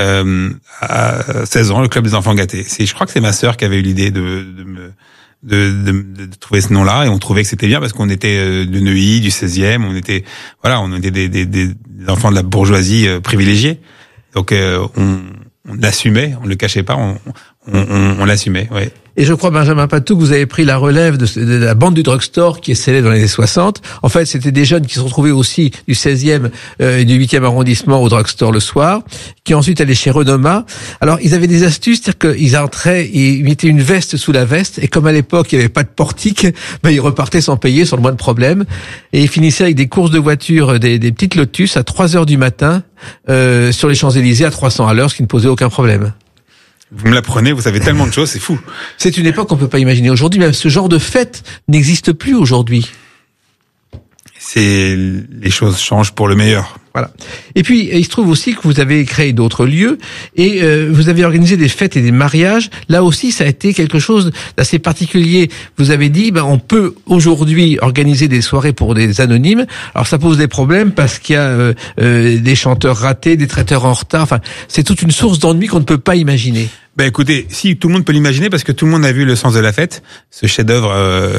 À 16 ans, le club des enfants gâtés. Je crois que c'est ma sœur qui avait eu l'idée de trouver ce nom-là, et on trouvait que c'était bien parce qu'on était de Neuilly, du 16e, on était des enfants de la bourgeoisie privilégiée. Donc on l'assumait, on le cachait pas, on l'assumait, ouais. Et je crois, Benjamin Patou, que vous avez pris la relève de la bande du drugstore qui est célèbre dans les années 60. En fait, c'était des jeunes qui se retrouvaient aussi du 16e et du 8e arrondissement au drugstore le soir, qui ensuite allaient chez Renoma. Alors, ils avaient des astuces, c'est-à-dire qu'ils entraient, ils mettaient une veste sous la veste, et comme à l'époque, il n'y avait pas de portique, ils repartaient sans payer, sans le moins de problème. Et ils finissaient avec des courses de voitures, des petites Lotus à 3h du matin, sur les Champs-Élysées à 300 à l'heure, ce qui ne posait aucun problème. Vous me l'apprenez, vous savez tellement de choses, c'est fou. C'est une époque qu'on peut pas imaginer aujourd'hui, même ce genre de fête n'existe plus aujourd'hui. Les choses changent pour le meilleur. Voilà. Et puis, il se trouve aussi que vous avez créé d'autres lieux et vous avez organisé des fêtes et des mariages. Là aussi, ça a été quelque chose d'assez particulier. Vous avez dit, on peut aujourd'hui organiser des soirées pour des anonymes. Alors, ça pose des problèmes parce qu'il y a des chanteurs ratés, des traiteurs en retard. Enfin, c'est toute une source d'ennui qu'on ne peut pas imaginer. Écoutez, si tout le monde peut l'imaginer, parce que tout le monde a vu Le Sens de la fête, ce chef-d'œuvre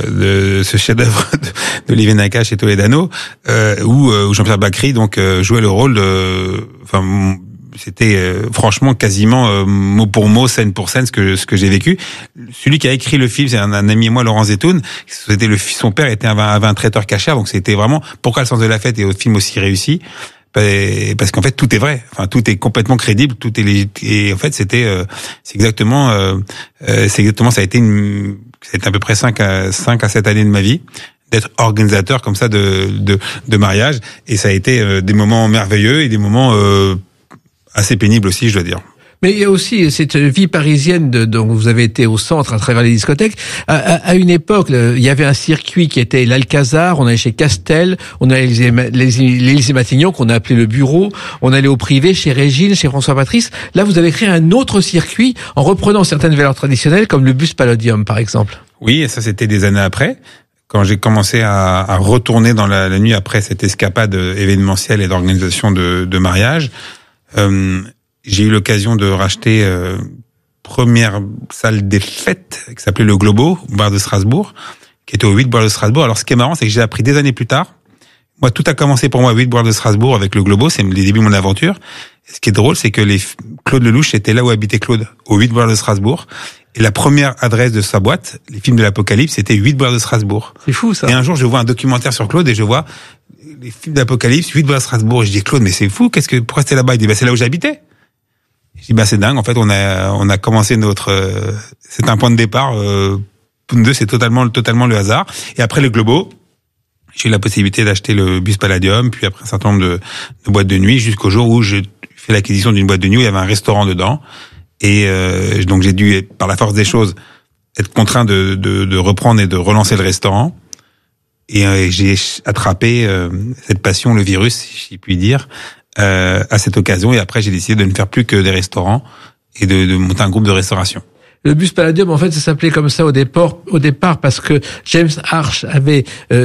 d'Olivier Nakache et Toledano, où Jean-Pierre Bacry jouait le rôle de, c'était franchement quasiment mot pour mot, scène pour scène ce que j'ai vécu. Celui qui a écrit le film, c'est un ami et moi, Laurent Zetoun. Son père avait un traiteur cachère, donc c'était vraiment pourquoi Le Sens de la fête est un film aussi réussi. Parce qu'en fait tout est vrai, tout est complètement crédible, tout est légit, et en fait c'est exactement ça a été à peu près 5 à 7 années de ma vie d'être organisateur comme ça de mariage, et ça a été des moments merveilleux et des moments assez pénibles aussi, je dois dire. Mais il y a aussi cette vie parisienne dont vous avez été au centre à travers les discothèques. À une époque, il y avait un circuit qui était l'Alcazar, on allait chez Castel, on allait l'Élysée-Matignon, qu'on a appelé le bureau, on allait au privé, chez Régine, chez François Patrice. Là, vous avez créé un autre circuit en reprenant certaines valeurs traditionnelles, comme le bus Palladium, par exemple. Oui, et ça, c'était des années après. Quand j'ai commencé à retourner dans la nuit après cette escapade événementielle et d'organisation de mariage, j'ai eu l'occasion de racheter première salle des fêtes qui s'appelait le Globo, au bar de Strasbourg, qui était au 8 boulevard de Strasbourg. Alors ce qui est marrant, c'est que j'ai appris des années plus tard. Moi, tout a commencé pour moi au 8 boulevard de Strasbourg avec le Globo, c'est les débuts de mon aventure. Et ce qui est drôle, c'est que Claude Lelouch était là où habitait Claude, au 8 boulevard de Strasbourg. Et la première adresse de sa boîte, les films de l'Apocalypse, c'était 8 boulevard de Strasbourg. C'est fou, ça. Et un jour, je vois un documentaire sur Claude et je vois les films d'Apocalypse, 8 boulevard de Strasbourg. Et je dis, Claude, mais c'est fou, pourquoi c'était là-bas? Il dit, c'est là où j'habitais. Je dis, c'est dingue. En fait, on a commencé c'est un point de départ. Pour nous deux, c'est totalement le hasard. Et après le Globo, j'ai eu la possibilité d'acheter le bus Palladium, puis après un certain nombre de boîtes de nuit, jusqu'au jour où j'ai fait l'acquisition d'une boîte de nuit où il y avait un restaurant dedans. Et donc j'ai dû, par la force des choses, être contraint de reprendre et de relancer le restaurant. Et j'ai attrapé cette passion, le virus, si je puis dire, à cette occasion. Et après, j'ai décidé de ne faire plus que des restaurants et de monter un groupe de restauration. Le bus Palladium, en fait, ça s'appelait comme ça au départ parce que James Arch avait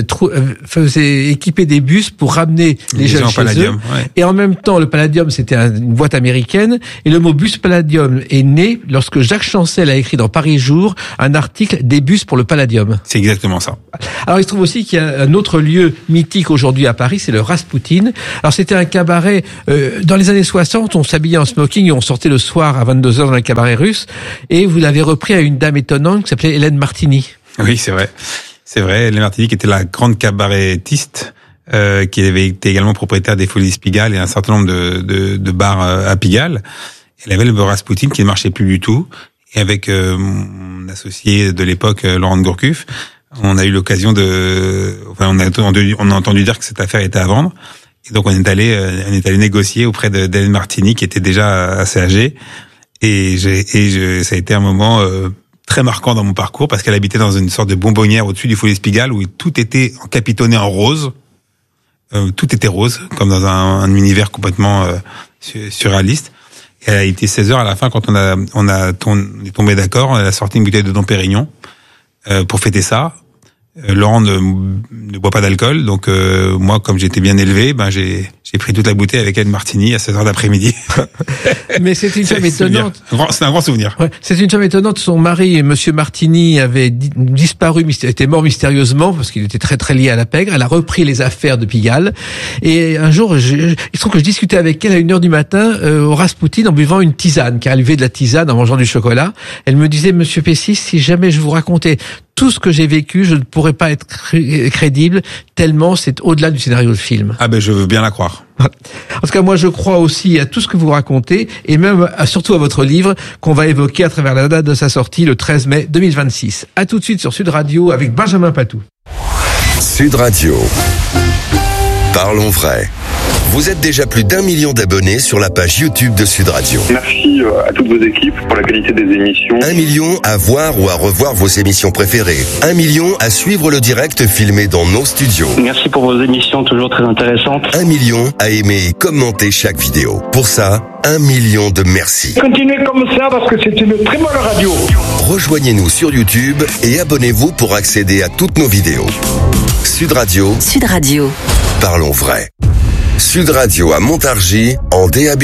faisait équiper des bus pour ramener les jeunes chez Palladium, eux. ouais. Et en même temps, le Palladium, c'était une boîte américaine. Et le mot bus Palladium est né lorsque Jacques Chancel a écrit dans Paris Jour un article des bus pour le Palladium. C'est exactement ça. Alors, il se trouve aussi qu'il y a un autre lieu mythique aujourd'hui à Paris, c'est le Rasputin. Alors, c'était un cabaret, dans les années 60, on s'habillait en smoking et on sortait le soir à 22h dans un cabaret russe. Et vous l'avez repris à une dame étonnante qui s'appelait Hélène Martini. Oui, c'est vrai. C'est vrai. Hélène Martini qui était la grande cabarettiste, qui avait été également propriétaire des Folies Pigalle et un certain nombre de bars à Pigalle. Elle avait le Rasputin qui ne marchait plus du tout. Et avec mon associé de l'époque, Laurent de Gourcuff, on a eu l'occasion on a entendu dire que cette affaire était à vendre. Et donc on est allé négocier auprès d'Hélène Martini qui était déjà assez âgée. Et ça a été un moment très marquant dans mon parcours parce qu'elle habitait dans une sorte de bonbonnière au-dessus du Folies Pigalle où tout était capitonné en rose. Tout était rose, comme dans un univers complètement surréaliste. Et elle a été 16h à la fin quand on est tombé d'accord. Elle a sorti une bouteille de Dom Pérignon pour fêter ça. Laurent ne boit pas d'alcool, donc moi, comme j'étais bien élevé, j'ai pris toute la bouteille avec Hélène Martini à 16h d'après-midi. Mais c'est une femme étonnante. C'est un grand souvenir. Ouais, c'est une femme étonnante. Son mari, Monsieur Martini, avait disparu, était mort mystérieusement parce qu'il était très très lié à la pègre. Elle a repris les affaires de Pigalle. Et un jour, il se trouve que je discutais avec elle à 1h du matin au Rasputin en buvant une tisane, car elle buvait de la tisane en mangeant du chocolat. Elle me disait, Monsieur Pessis, si jamais je vous racontais tout ce que j'ai vécu, je ne pourrais pas être crédible, tellement c'est au-delà du scénario de film. Ah ben je veux bien la croire. En tout cas, moi je crois aussi à tout ce que vous racontez, et même surtout à votre livre qu'on va évoquer à travers la date de sa sortie, le 13 mai 2026. À tout de suite sur Sud Radio avec Benjamin Patou. Sud Radio. Parlons vrai. Vous êtes déjà plus d'1 million d'abonnés sur la page YouTube de Sud Radio. Merci à toutes vos équipes pour la qualité des émissions. 1 million à voir ou à revoir vos émissions préférées. 1 million à suivre le direct filmé dans nos studios. Merci pour vos émissions toujours très intéressantes. 1 million à aimer et commenter chaque vidéo. Pour ça, 1 million de merci. Continuez comme ça parce que c'est une très bonne radio. Rejoignez-nous sur YouTube et abonnez-vous pour accéder à toutes nos vidéos. Sud Radio. Sud Radio. Parlons vrai. Sud Radio à Montargis en DAB+.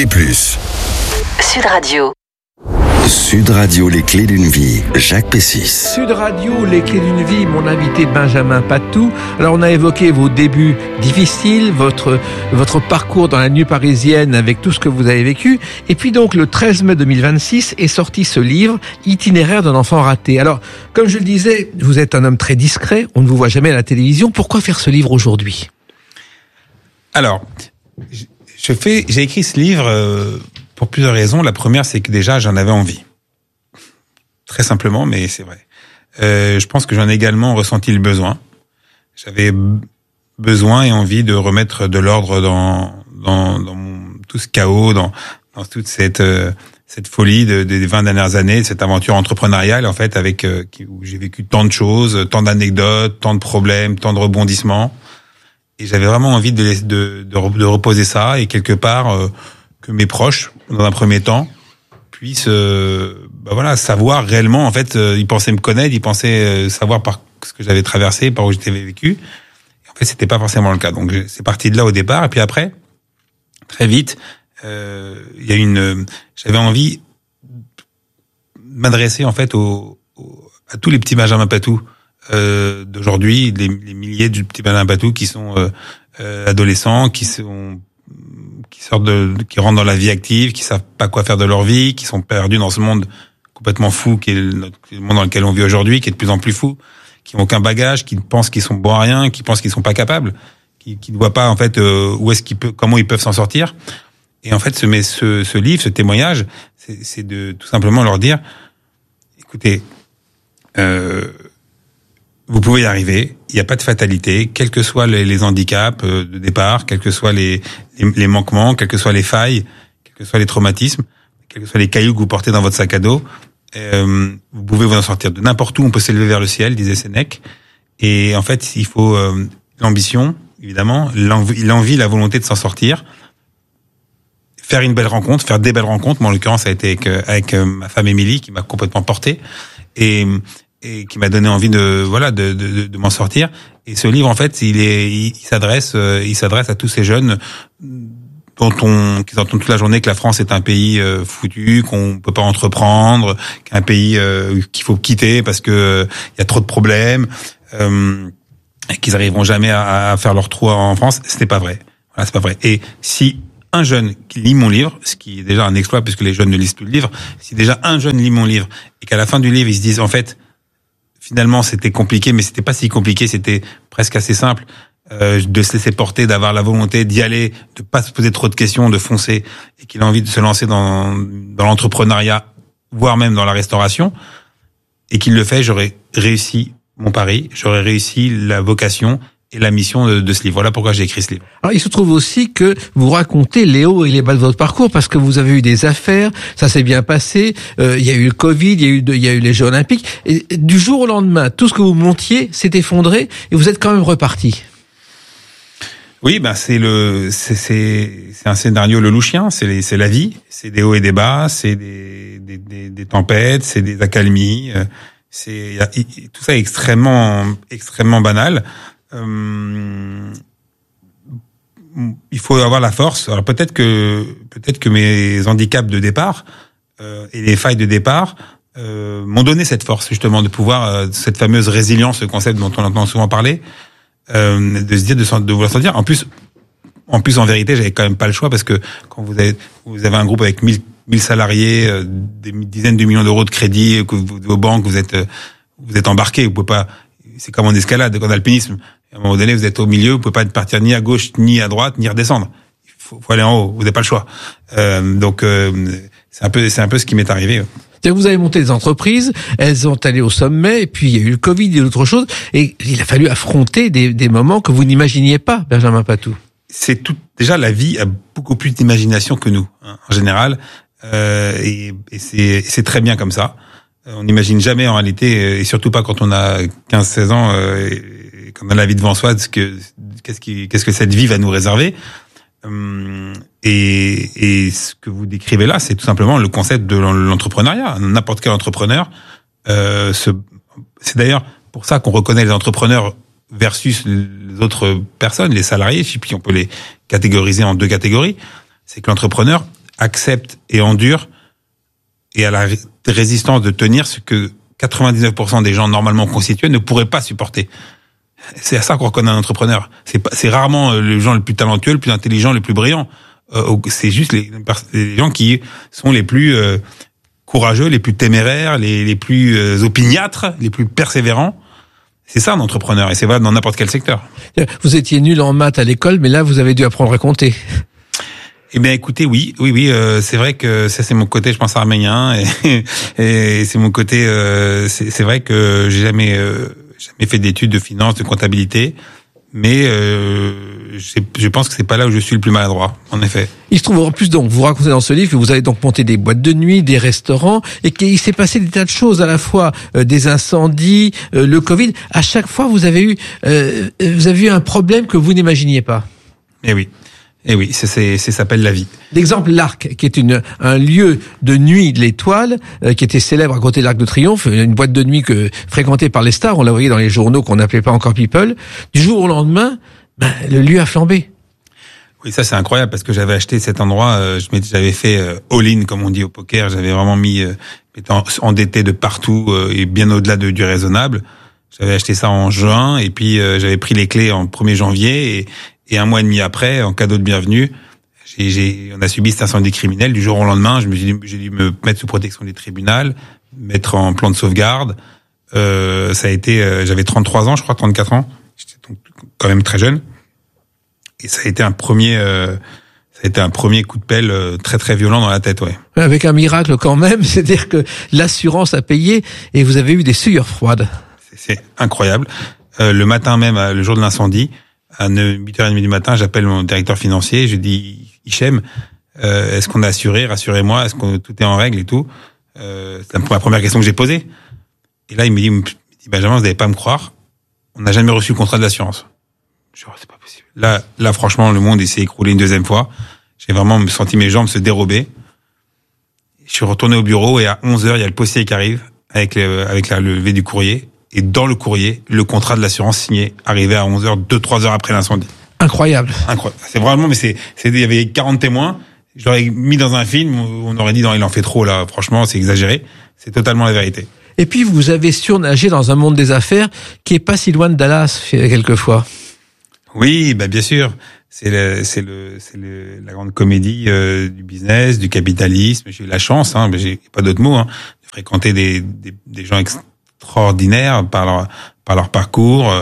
Sud Radio. Sud Radio, les clés d'une vie. Jacques Pessis. Sud Radio, les clés d'une vie, mon invité Benjamin Patou. Alors on a évoqué vos débuts difficiles, votre parcours dans la nuit parisienne avec tout ce que vous avez vécu. Et puis donc le 13 mai 2026 est sorti ce livre, Itinéraire d'un enfant raté. Alors, comme je le disais, vous êtes un homme très discret, on ne vous voit jamais à la télévision. Pourquoi faire ce livre aujourd'hui ? Alors, j'ai écrit ce livre pour plusieurs raisons. La première, c'est que déjà, j'en avais envie. Très simplement, mais c'est vrai. Je pense que j'en ai également ressenti le besoin. J'avais besoin et envie de remettre de l'ordre dans tout ce chaos, dans toute cette folie des 20 dernières années, cette aventure entrepreneuriale, en fait, où j'ai vécu tant de choses, tant d'anecdotes, tant de problèmes, tant de rebondissements. Et j'avais vraiment envie de reposer ça et quelque part que mes proches, dans un premier temps, puissent savoir réellement. En fait, ils pensaient me connaître, ils pensaient savoir par ce que j'avais traversé, par où j'étais vécu. Et en fait, c'était pas forcément le cas. Donc c'est parti de là au départ. Et puis après, très vite, j'avais envie de m'adresser en fait à tous les petits Benjamin Patou d'aujourd'hui, les milliers de petits Benjamin Patou qui sont adolescents, qui rentrent dans la vie active, qui savent pas quoi faire de leur vie, qui sont perdus dans ce monde complètement fou qui est le monde dans lequel on vit aujourd'hui, qui est de plus en plus fou, qui n'ont aucun bagage, qui pensent qu'ils sont bons à rien, qui pensent qu'ils sont pas capables, qui ne voient pas en fait comment ils peuvent s'en sortir. Et en fait, ce livre, ce témoignage, c'est de tout simplement leur dire, écoutez, vous pouvez y arriver. Il n'y a pas de fatalité, quels que soient les handicaps de départ, quels que soient les manquements, quelles que soient les failles, quels que soient les traumatismes, quels que soient les cailloux que vous portez dans votre sac à dos. Vous pouvez vous en sortir de n'importe où. On peut s'élever vers le ciel, disait Sénèque. Et en fait, il faut l'ambition, évidemment, l'envie, la volonté de s'en sortir, faire une belle rencontre, faire des belles rencontres. Moi, en l'occurrence, ça a été avec ma femme Émilie, qui m'a complètement porté et qui m'a donné envie de m'en sortir. Et ce livre, en fait, il s'adresse à tous ces jeunes qui entendent toute la journée que la France est un pays foutu, qu'on peut pas entreprendre, qu'un pays qu'il faut quitter parce que il y a trop de problèmes, et qu'ils arriveront jamais à faire leur trou en France. C'était pas vrai. Voilà, c'est pas vrai. Et si un jeune qui lit mon livre, ce qui est déjà un exploit puisque les jeunes ne lisent plus le livre, si déjà un jeune lit mon livre et qu'à la fin du livre ils se disent en fait finalement c'était compliqué, mais c'était pas si compliqué, c'était presque assez simple, de se laisser porter, d'avoir la volonté d'y aller, de pas se poser trop de questions, de foncer, et qu'il a envie de se lancer dans l'entrepreneuriat, voire même dans la restauration, et qu'il le fait, j'aurais réussi mon pari, j'aurais réussi la vocation et la mission de ce livre. Voilà pourquoi j'ai écrit ce livre. Alors, il se trouve aussi que vous racontez les hauts et les bas de votre parcours parce que vous avez eu des affaires, ça s'est bien passé, il y a eu le Covid, il y a eu les Jeux Olympiques, et du jour au lendemain, tout ce que vous montiez s'est effondré et vous êtes quand même reparti. Oui, c'est un scénario lelouchien, c'est la vie, c'est des hauts et des bas, c'est des tempêtes, c'est des accalmies, tout ça est extrêmement banal. Il faut avoir la force. Alors peut-être que mes handicaps de départ et les failles de départ m'ont donné cette force justement de pouvoir cette fameuse résilience, ce concept dont on entend souvent parler, de se dire de vouloir sortir. En plus en vérité, j'avais quand même pas le choix parce que quand vous avez un groupe avec 1000 salariés, des dizaines de millions d'euros de crédit, que vos banques, vous êtes embarqué, vous pouvez pas. C'est comme en escalade, en alpinisme. À un moment donné, vous êtes au milieu, vous pouvez pas partir ni à gauche, ni à droite, ni redescendre. Il faut aller en haut, vous n'avez pas le choix. Donc c'est un peu ce qui m'est arrivé. C'est-à-dire que vous avez monté des entreprises, elles ont allé au sommet, et puis il y a eu le Covid et d'autres choses, et il a fallu affronter des moments que vous n'imaginiez pas, Benjamin Patou. C'est tout. Déjà, la vie a beaucoup plus d'imagination que nous, en général, et c'est très bien comme ça. On n'imagine jamais en réalité, et surtout pas quand on a 15-16 ans, et qu'on a la vie devant soi, qu'est-ce que cette vie va nous réserver. Et ce que vous décrivez là, c'est tout simplement le concept de l'entrepreneuriat. N'importe quel entrepreneur, c'est d'ailleurs pour ça qu'on reconnaît les entrepreneurs versus les autres personnes, les salariés, et puis on peut les catégoriser en deux catégories. C'est que l'entrepreneur accepte et endure et a la résistance de tenir ce que 99% des gens normalement constitués ne pourraient pas supporter. C'est à ça qu'on reconnaît un entrepreneur. C'est rarement les gens les plus talentueux, les plus intelligents, les plus brillants. C'est juste les gens qui sont les plus courageux, les plus téméraires, les plus opiniâtres, les plus persévérants. C'est ça un entrepreneur, et c'est vrai dans n'importe quel secteur. Vous étiez nul en maths à l'école, mais là vous avez dû apprendre à compter. Eh bien, écoutez, oui, c'est vrai que ça c'est mon côté, je pense, arménien, et c'est mon côté. C'est vrai que j'ai jamais fait d'études de finance, de comptabilité, mais je pense que c'est pas là où je suis le plus maladroit, en effet. Il se trouve en plus, donc, vous racontez dans ce livre que vous avez donc monté des boîtes de nuit, des restaurants, et qu'il s'est passé des tas de choses, à la fois des incendies, le Covid. À chaque fois, vous avez eu un problème que vous n'imaginiez pas. Eh oui, ça s'appelle la vie. L'exemple l'Arc, qui est un lieu de nuit de l'Étoile, qui était célèbre à côté de l'Arc de Triomphe, une boîte de nuit fréquentée par les stars, on la voyait dans les journaux qu'on n'appelait pas encore People. Du jour au lendemain, le lieu a flambé. Oui, ça c'est incroyable parce que j'avais acheté cet endroit, j'avais fait all-in comme on dit au poker, j'avais vraiment été endetté de partout et bien au-delà du raisonnable. J'avais acheté ça en juin et puis j'avais pris les clés en 1er janvier et un mois et demi après, en cadeau de bienvenue, on a subi cet incendie criminel. Du jour au lendemain, j'ai dû me mettre sous protection des tribunaux, mettre en plan de sauvegarde. Ça a été, j'avais 33 ans, je crois, 34 ans. J'étais donc quand même très jeune. Et ça a été un premier coup de pelle très très violent dans la tête, ouais. Avec un miracle quand même, c'est-à-dire que l'assurance a payé et vous avez eu des sueurs froides. C'est incroyable. Le matin même, le jour de l'incendie, à 8h30 du matin, j'appelle mon directeur financier, je dis Hichem, est-ce qu'on a assuré, rassurez-moi, est-ce que tout est en règle et tout. C'est la première question que j'ai posée. Et là, il me dit Benjamin, vous n'allez pas me croire, on n'a jamais reçu le contrat de l'assurance. Je dis, c'est pas possible. Là, franchement, le monde s'est écroulé une deuxième fois. J'ai vraiment senti mes jambes se dérober. Je suis retourné au bureau et à 11h, il y a le postier qui arrive avec la levée du courrier. Et dans le courrier, le contrat de l'assurance signé, arrivé à 11h, 2-3 heures après l'incendie. Incroyable. C'est vraiment, mais il y avait 40 témoins. Je l'aurais mis dans un film où on aurait dit non, il en fait trop là. Franchement, c'est exagéré. C'est totalement la vérité. Et puis vous avez surnagé dans un monde des affaires qui est pas si loin de Dallas quelquefois. Oui, bien sûr. C'est la grande comédie du business, du capitalisme. J'ai eu la chance, mais j'ai pas d'autres mots, de fréquenter des gens extraordinaires par leur parcours,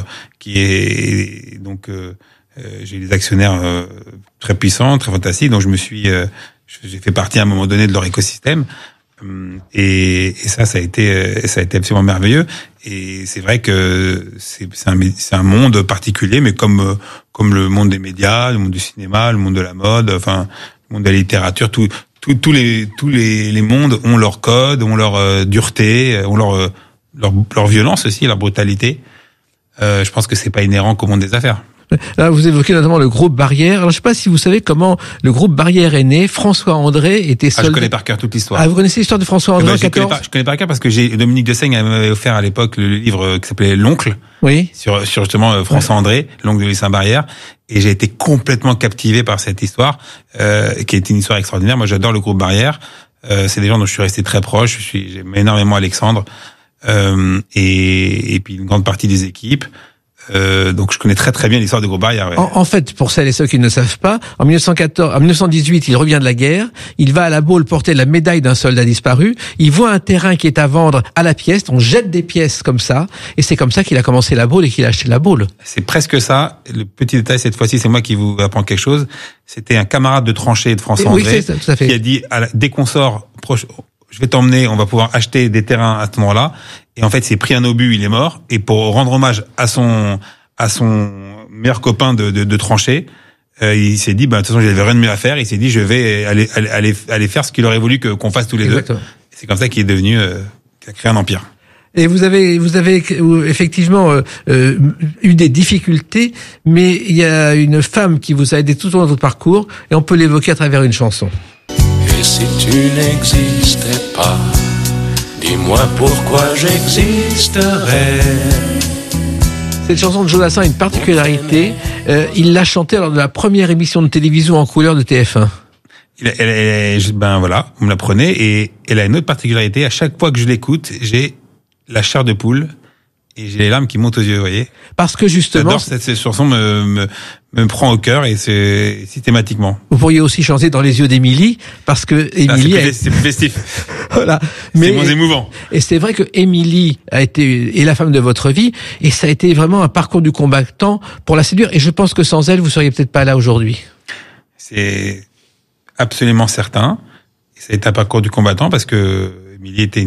j'ai des actionnaires très puissants, très fantastiques, donc j'ai fait partie à un moment donné de leur écosystème. Et ça a été absolument merveilleux. Et c'est vrai que c'est un monde particulier, mais comme le monde des médias, le monde du cinéma, le monde de la mode, enfin le monde de la littérature, tous les mondes ont leur code, ont leur dureté, ont leur violence aussi, leur brutalité. Je pense que c'est pas inhérent qu'au monde des affaires. Là, vous évoquez notamment le groupe Barrière. Alors, je sais pas si vous savez comment le groupe Barrière est né. François André était seul. Je connais par cœur toute l'histoire. Ah, vous connaissez l'histoire de François André? Je connais par cœur parce que Dominique Dessaigne m'avait offert à l'époque le livre qui s'appelait L'Oncle. Oui. Sur justement François André, l'oncle de Lucien Barrière. Et j'ai été complètement captivé par cette histoire, qui est une histoire extraordinaire. Moi, j'adore le groupe Barrière. C'est des gens dont je suis resté très proche. J'aime énormément Alexandre. Et puis une grande partie des équipes. Donc je connais très très bien l'histoire du groupe Barrière. Ouais. En fait, pour celles et ceux qui ne le savent pas, en 1918, il revient de la guerre, il va à la Baule porter la médaille d'un soldat disparu, il voit un terrain qui est à vendre à la pièce, on jette des pièces comme ça, et c'est comme ça qu'il a commencé la Baule et qu'il a acheté la Baule. C'est presque ça. Le petit détail, cette fois-ci, c'est moi qui vous apprends quelque chose. C'était un camarade de tranchée de François André qui a dit, dès qu'on sort, je vais t'emmener, on va pouvoir acheter des terrains à ce moment-là. Et en fait, il s'est pris un obus, il est mort. Et pour rendre hommage à son meilleur copain de tranchée, il s'est dit, de toute façon, j'avais rien de mieux à faire. Il s'est dit, je vais aller faire ce qu'il aurait voulu qu'on fasse tous les deux. C'est comme ça qu'il est devenu, qu'il a créé un empire. Et vous avez effectivement eu des difficultés, mais il y a une femme qui vous a aidé tout au long de votre parcours, et on peut l'évoquer à travers une chanson. Et si tu n'existais pas, dis-moi pourquoi j'existerais. Cette chanson de Jodassin a une particularité. Il l'a chantée lors de la première émission de télévision en couleur de TF1. Voilà, vous me la prenez, et elle a une autre particularité. À chaque fois que je l'écoute, j'ai la chair de poule et j'ai les larmes qui montent aux yeux, vous voyez. Parce que justement, cette chanson me prend au cœur, et c'est systématiquement. Vous pourriez aussi chanter Dans les yeux d'Émilie, parce que Émilie c'est plus festif. Voilà. C'est moins émouvant. Et c'est vrai que Émilie est la femme de votre vie, et ça a été vraiment un parcours du combattant pour la séduire, et je pense que sans elle, vous seriez peut-être pas là aujourd'hui. C'est absolument certain. Et ça a été un parcours du combattant parce que Émilie était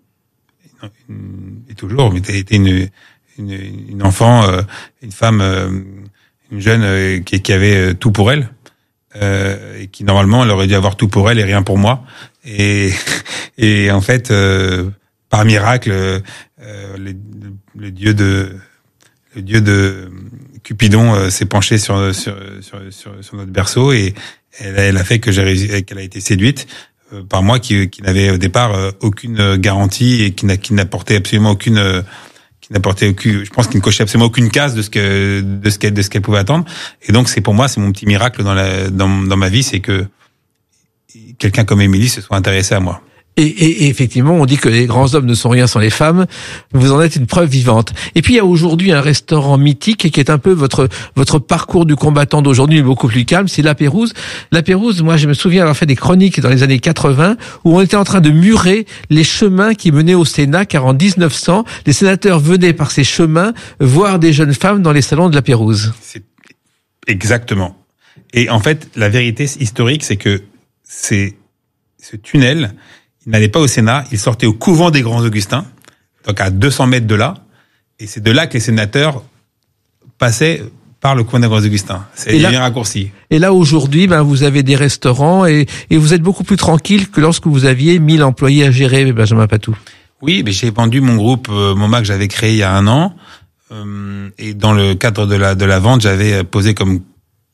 une enfant, une femme, une jeune qui avait tout pour elle, et qui normalement elle aurait dû avoir tout pour elle et rien pour moi. Et en fait, par miracle, le dieu de Cupidon s'est penché sur notre berceau, et elle a fait qu'elle a été séduite par moi qui n'avait au départ aucune garantie, et qui n'apportait absolument aucune, je pense qu'il ne cochait absolument aucune case de ce qu'elle pouvait attendre. Et donc c'est mon petit miracle dans ma vie, c'est que quelqu'un comme Émilie se soit intéressé à moi. Et effectivement, on dit que les grands hommes ne sont rien sans les femmes. Vous en êtes une preuve vivante. Et puis il y a aujourd'hui un restaurant mythique qui est un peu votre parcours du combattant d'aujourd'hui, beaucoup plus calme, c'est La Pérouse. La Pérouse, moi je me souviens avoir fait des chroniques dans les années 80 où on était en train de murer les chemins qui menaient au Sénat, car en 1900, les sénateurs venaient par ces chemins voir des jeunes femmes dans les salons de La Pérouse. C'est exactement. Et en fait, la vérité historique, c'est que ce tunnel, il n'allait pas au Sénat, il sortait au couvent des Grands Augustins, donc à 200 mètres de là, et c'est de là que les sénateurs passaient par le couvent des Grands Augustins. C'est un raccourci. Et là, aujourd'hui, vous avez des restaurants, et vous êtes beaucoup plus tranquille que lorsque vous aviez 1000 employés à gérer, Benjamin Patou. Oui, mais j'ai vendu mon groupe MoMA que j'avais créé il y a 1 an, et dans le cadre de la vente, j'avais posé comme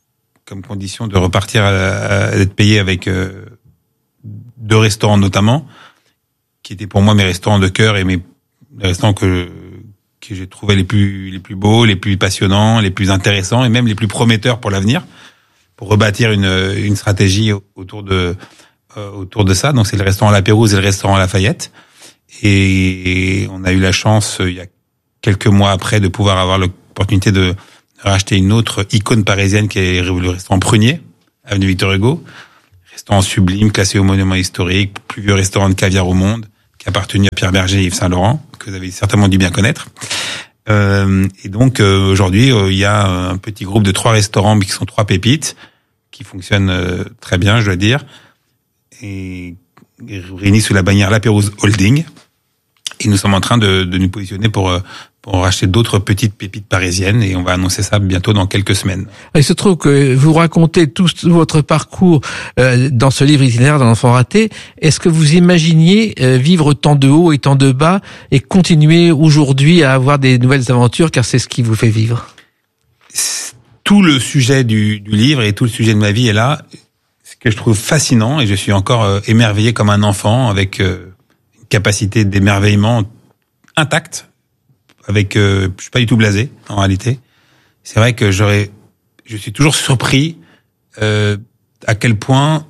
comme condition de repartir d'être payé avec 2 restaurants notamment, qui étaient pour moi mes restaurants de cœur et les restaurants que j'ai trouvé les plus beaux, les plus passionnants, les plus intéressants et même les plus prometteurs pour l'avenir, pour rebâtir une stratégie autour de ça. Donc c'est le restaurant La Pérouse et le restaurant Lafayette. Et on a eu la chance, il y a quelques mois après, de pouvoir avoir l'opportunité de racheter une autre icône parisienne qui est le restaurant Prunier, avenue Victor Hugo. Restaurant sublime, classé au monument historique, plus vieux restaurant de caviar au monde, qui a appartenu à Pierre Berger et Yves Saint-Laurent, que vous avez certainement dû bien connaître. Et donc aujourd'hui, il y a un petit groupe de 3 restaurants qui sont 3 pépites, qui fonctionnent très bien, je dois dire, et réunis sous la bannière La Pérouse Holding. Et nous sommes en train de nous positionner pour racheter d'autres petites pépites parisiennes, et on va annoncer ça bientôt dans quelques semaines. Il se trouve que vous racontez tout votre parcours dans ce livre itinéraire d'un enfant raté. Est-ce que vous imaginiez vivre tant de hauts et tant de bas et continuer aujourd'hui à avoir des nouvelles aventures, car c'est ce qui vous fait vivre? Tout le sujet du livre et tout le sujet de ma vie est là. Ce que je trouve fascinant, et je suis encore émerveillé comme un enfant, avec une capacité d'émerveillement intacte, avec je suis pas du tout blasé en réalité. C'est vrai que je suis toujours surpris à quel point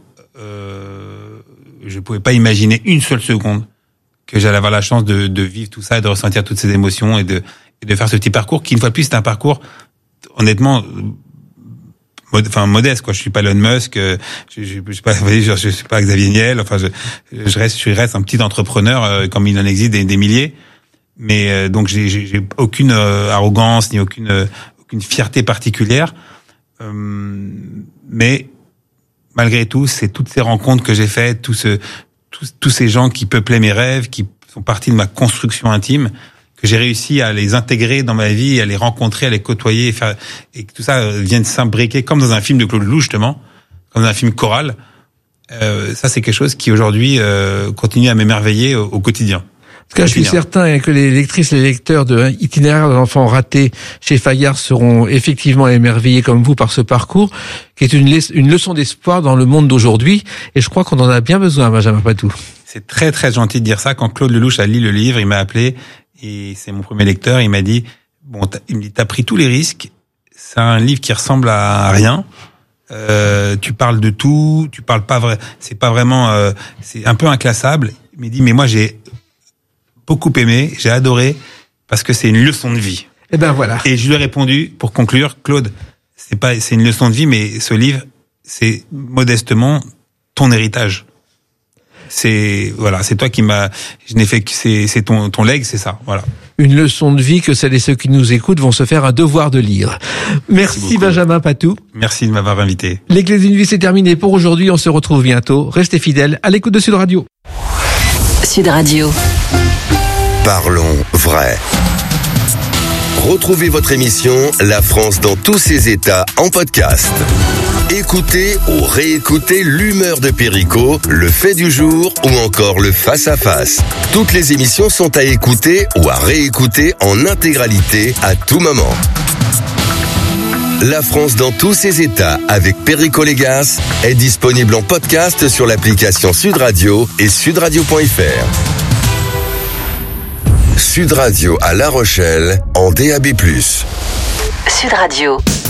je pouvais pas imaginer une seule seconde que j'allais avoir la chance de vivre tout ça et de ressentir toutes ces émotions et de faire ce petit parcours qui, une fois de plus, c'est un parcours honnêtement modeste, quoi. Je suis pas Elon Musk, je suis pas Xavier Niel, enfin je reste un petit entrepreneur comme il en existe des milliers. Mais donc j'ai aucune arrogance ni aucune fierté particulière. Mais malgré tout, c'est toutes ces rencontres que j'ai faites, tous ces gens qui peuplaient mes rêves, qui sont partie de ma construction intime, que j'ai réussi à les intégrer dans ma vie, à les rencontrer, à les côtoyer, et que tout ça vient de s'imbriquer comme dans un film de Claude Lelouch, justement, comme dans un film choral. Ça, c'est quelque chose qui aujourd'hui continue à m'émerveiller au quotidien. En tout cas, je suis certain que les lectrices et les lecteurs de Itinéraire d'un enfant raté chez Fayard seront effectivement émerveillés comme vous par ce parcours, qui est une leçon d'espoir dans le monde d'aujourd'hui. Et je crois qu'on en a bien besoin, Benjamin Patou. C'est très très gentil de dire ça. Quand Claude Lelouch a lu le livre, il m'a appelé, et c'est mon premier lecteur. Il m'a dit, t'as pris tous les risques. C'est un livre qui ressemble à rien. Tu parles de tout, tu parles pas vrai. C'est pas vraiment, c'est un peu inclassable. Il m'a dit, mais moi j'ai beaucoup aimé, j'ai adoré, parce que c'est une leçon de vie. Et ben voilà. Et je lui ai répondu, pour conclure, Claude, c'est une leçon de vie, mais ce livre, c'est modestement ton héritage. C'est toi qui je n'ai fait que c'est ton legs, c'est ça, voilà. Une leçon de vie que celles et ceux qui nous écoutent vont se faire un devoir de lire. Merci Benjamin Patou. Merci de m'avoir invité. Les clés d'une vie, c'est terminé pour aujourd'hui. On se retrouve bientôt. Restez fidèles à l'écoute de Sud Radio. Sud Radio. Parlons vrai. Retrouvez votre émission La France dans tous ses états en podcast. Écoutez ou réécoutez l'humeur de Perico, le fait du jour ou encore le face-à-face. Toutes les émissions sont à écouter ou à réécouter en intégralité à tout moment. La France dans tous ses états avec Perico Légas est disponible en podcast sur l'application Sud Radio et sudradio.fr. Sud Radio à La Rochelle en DAB+. Sud Radio.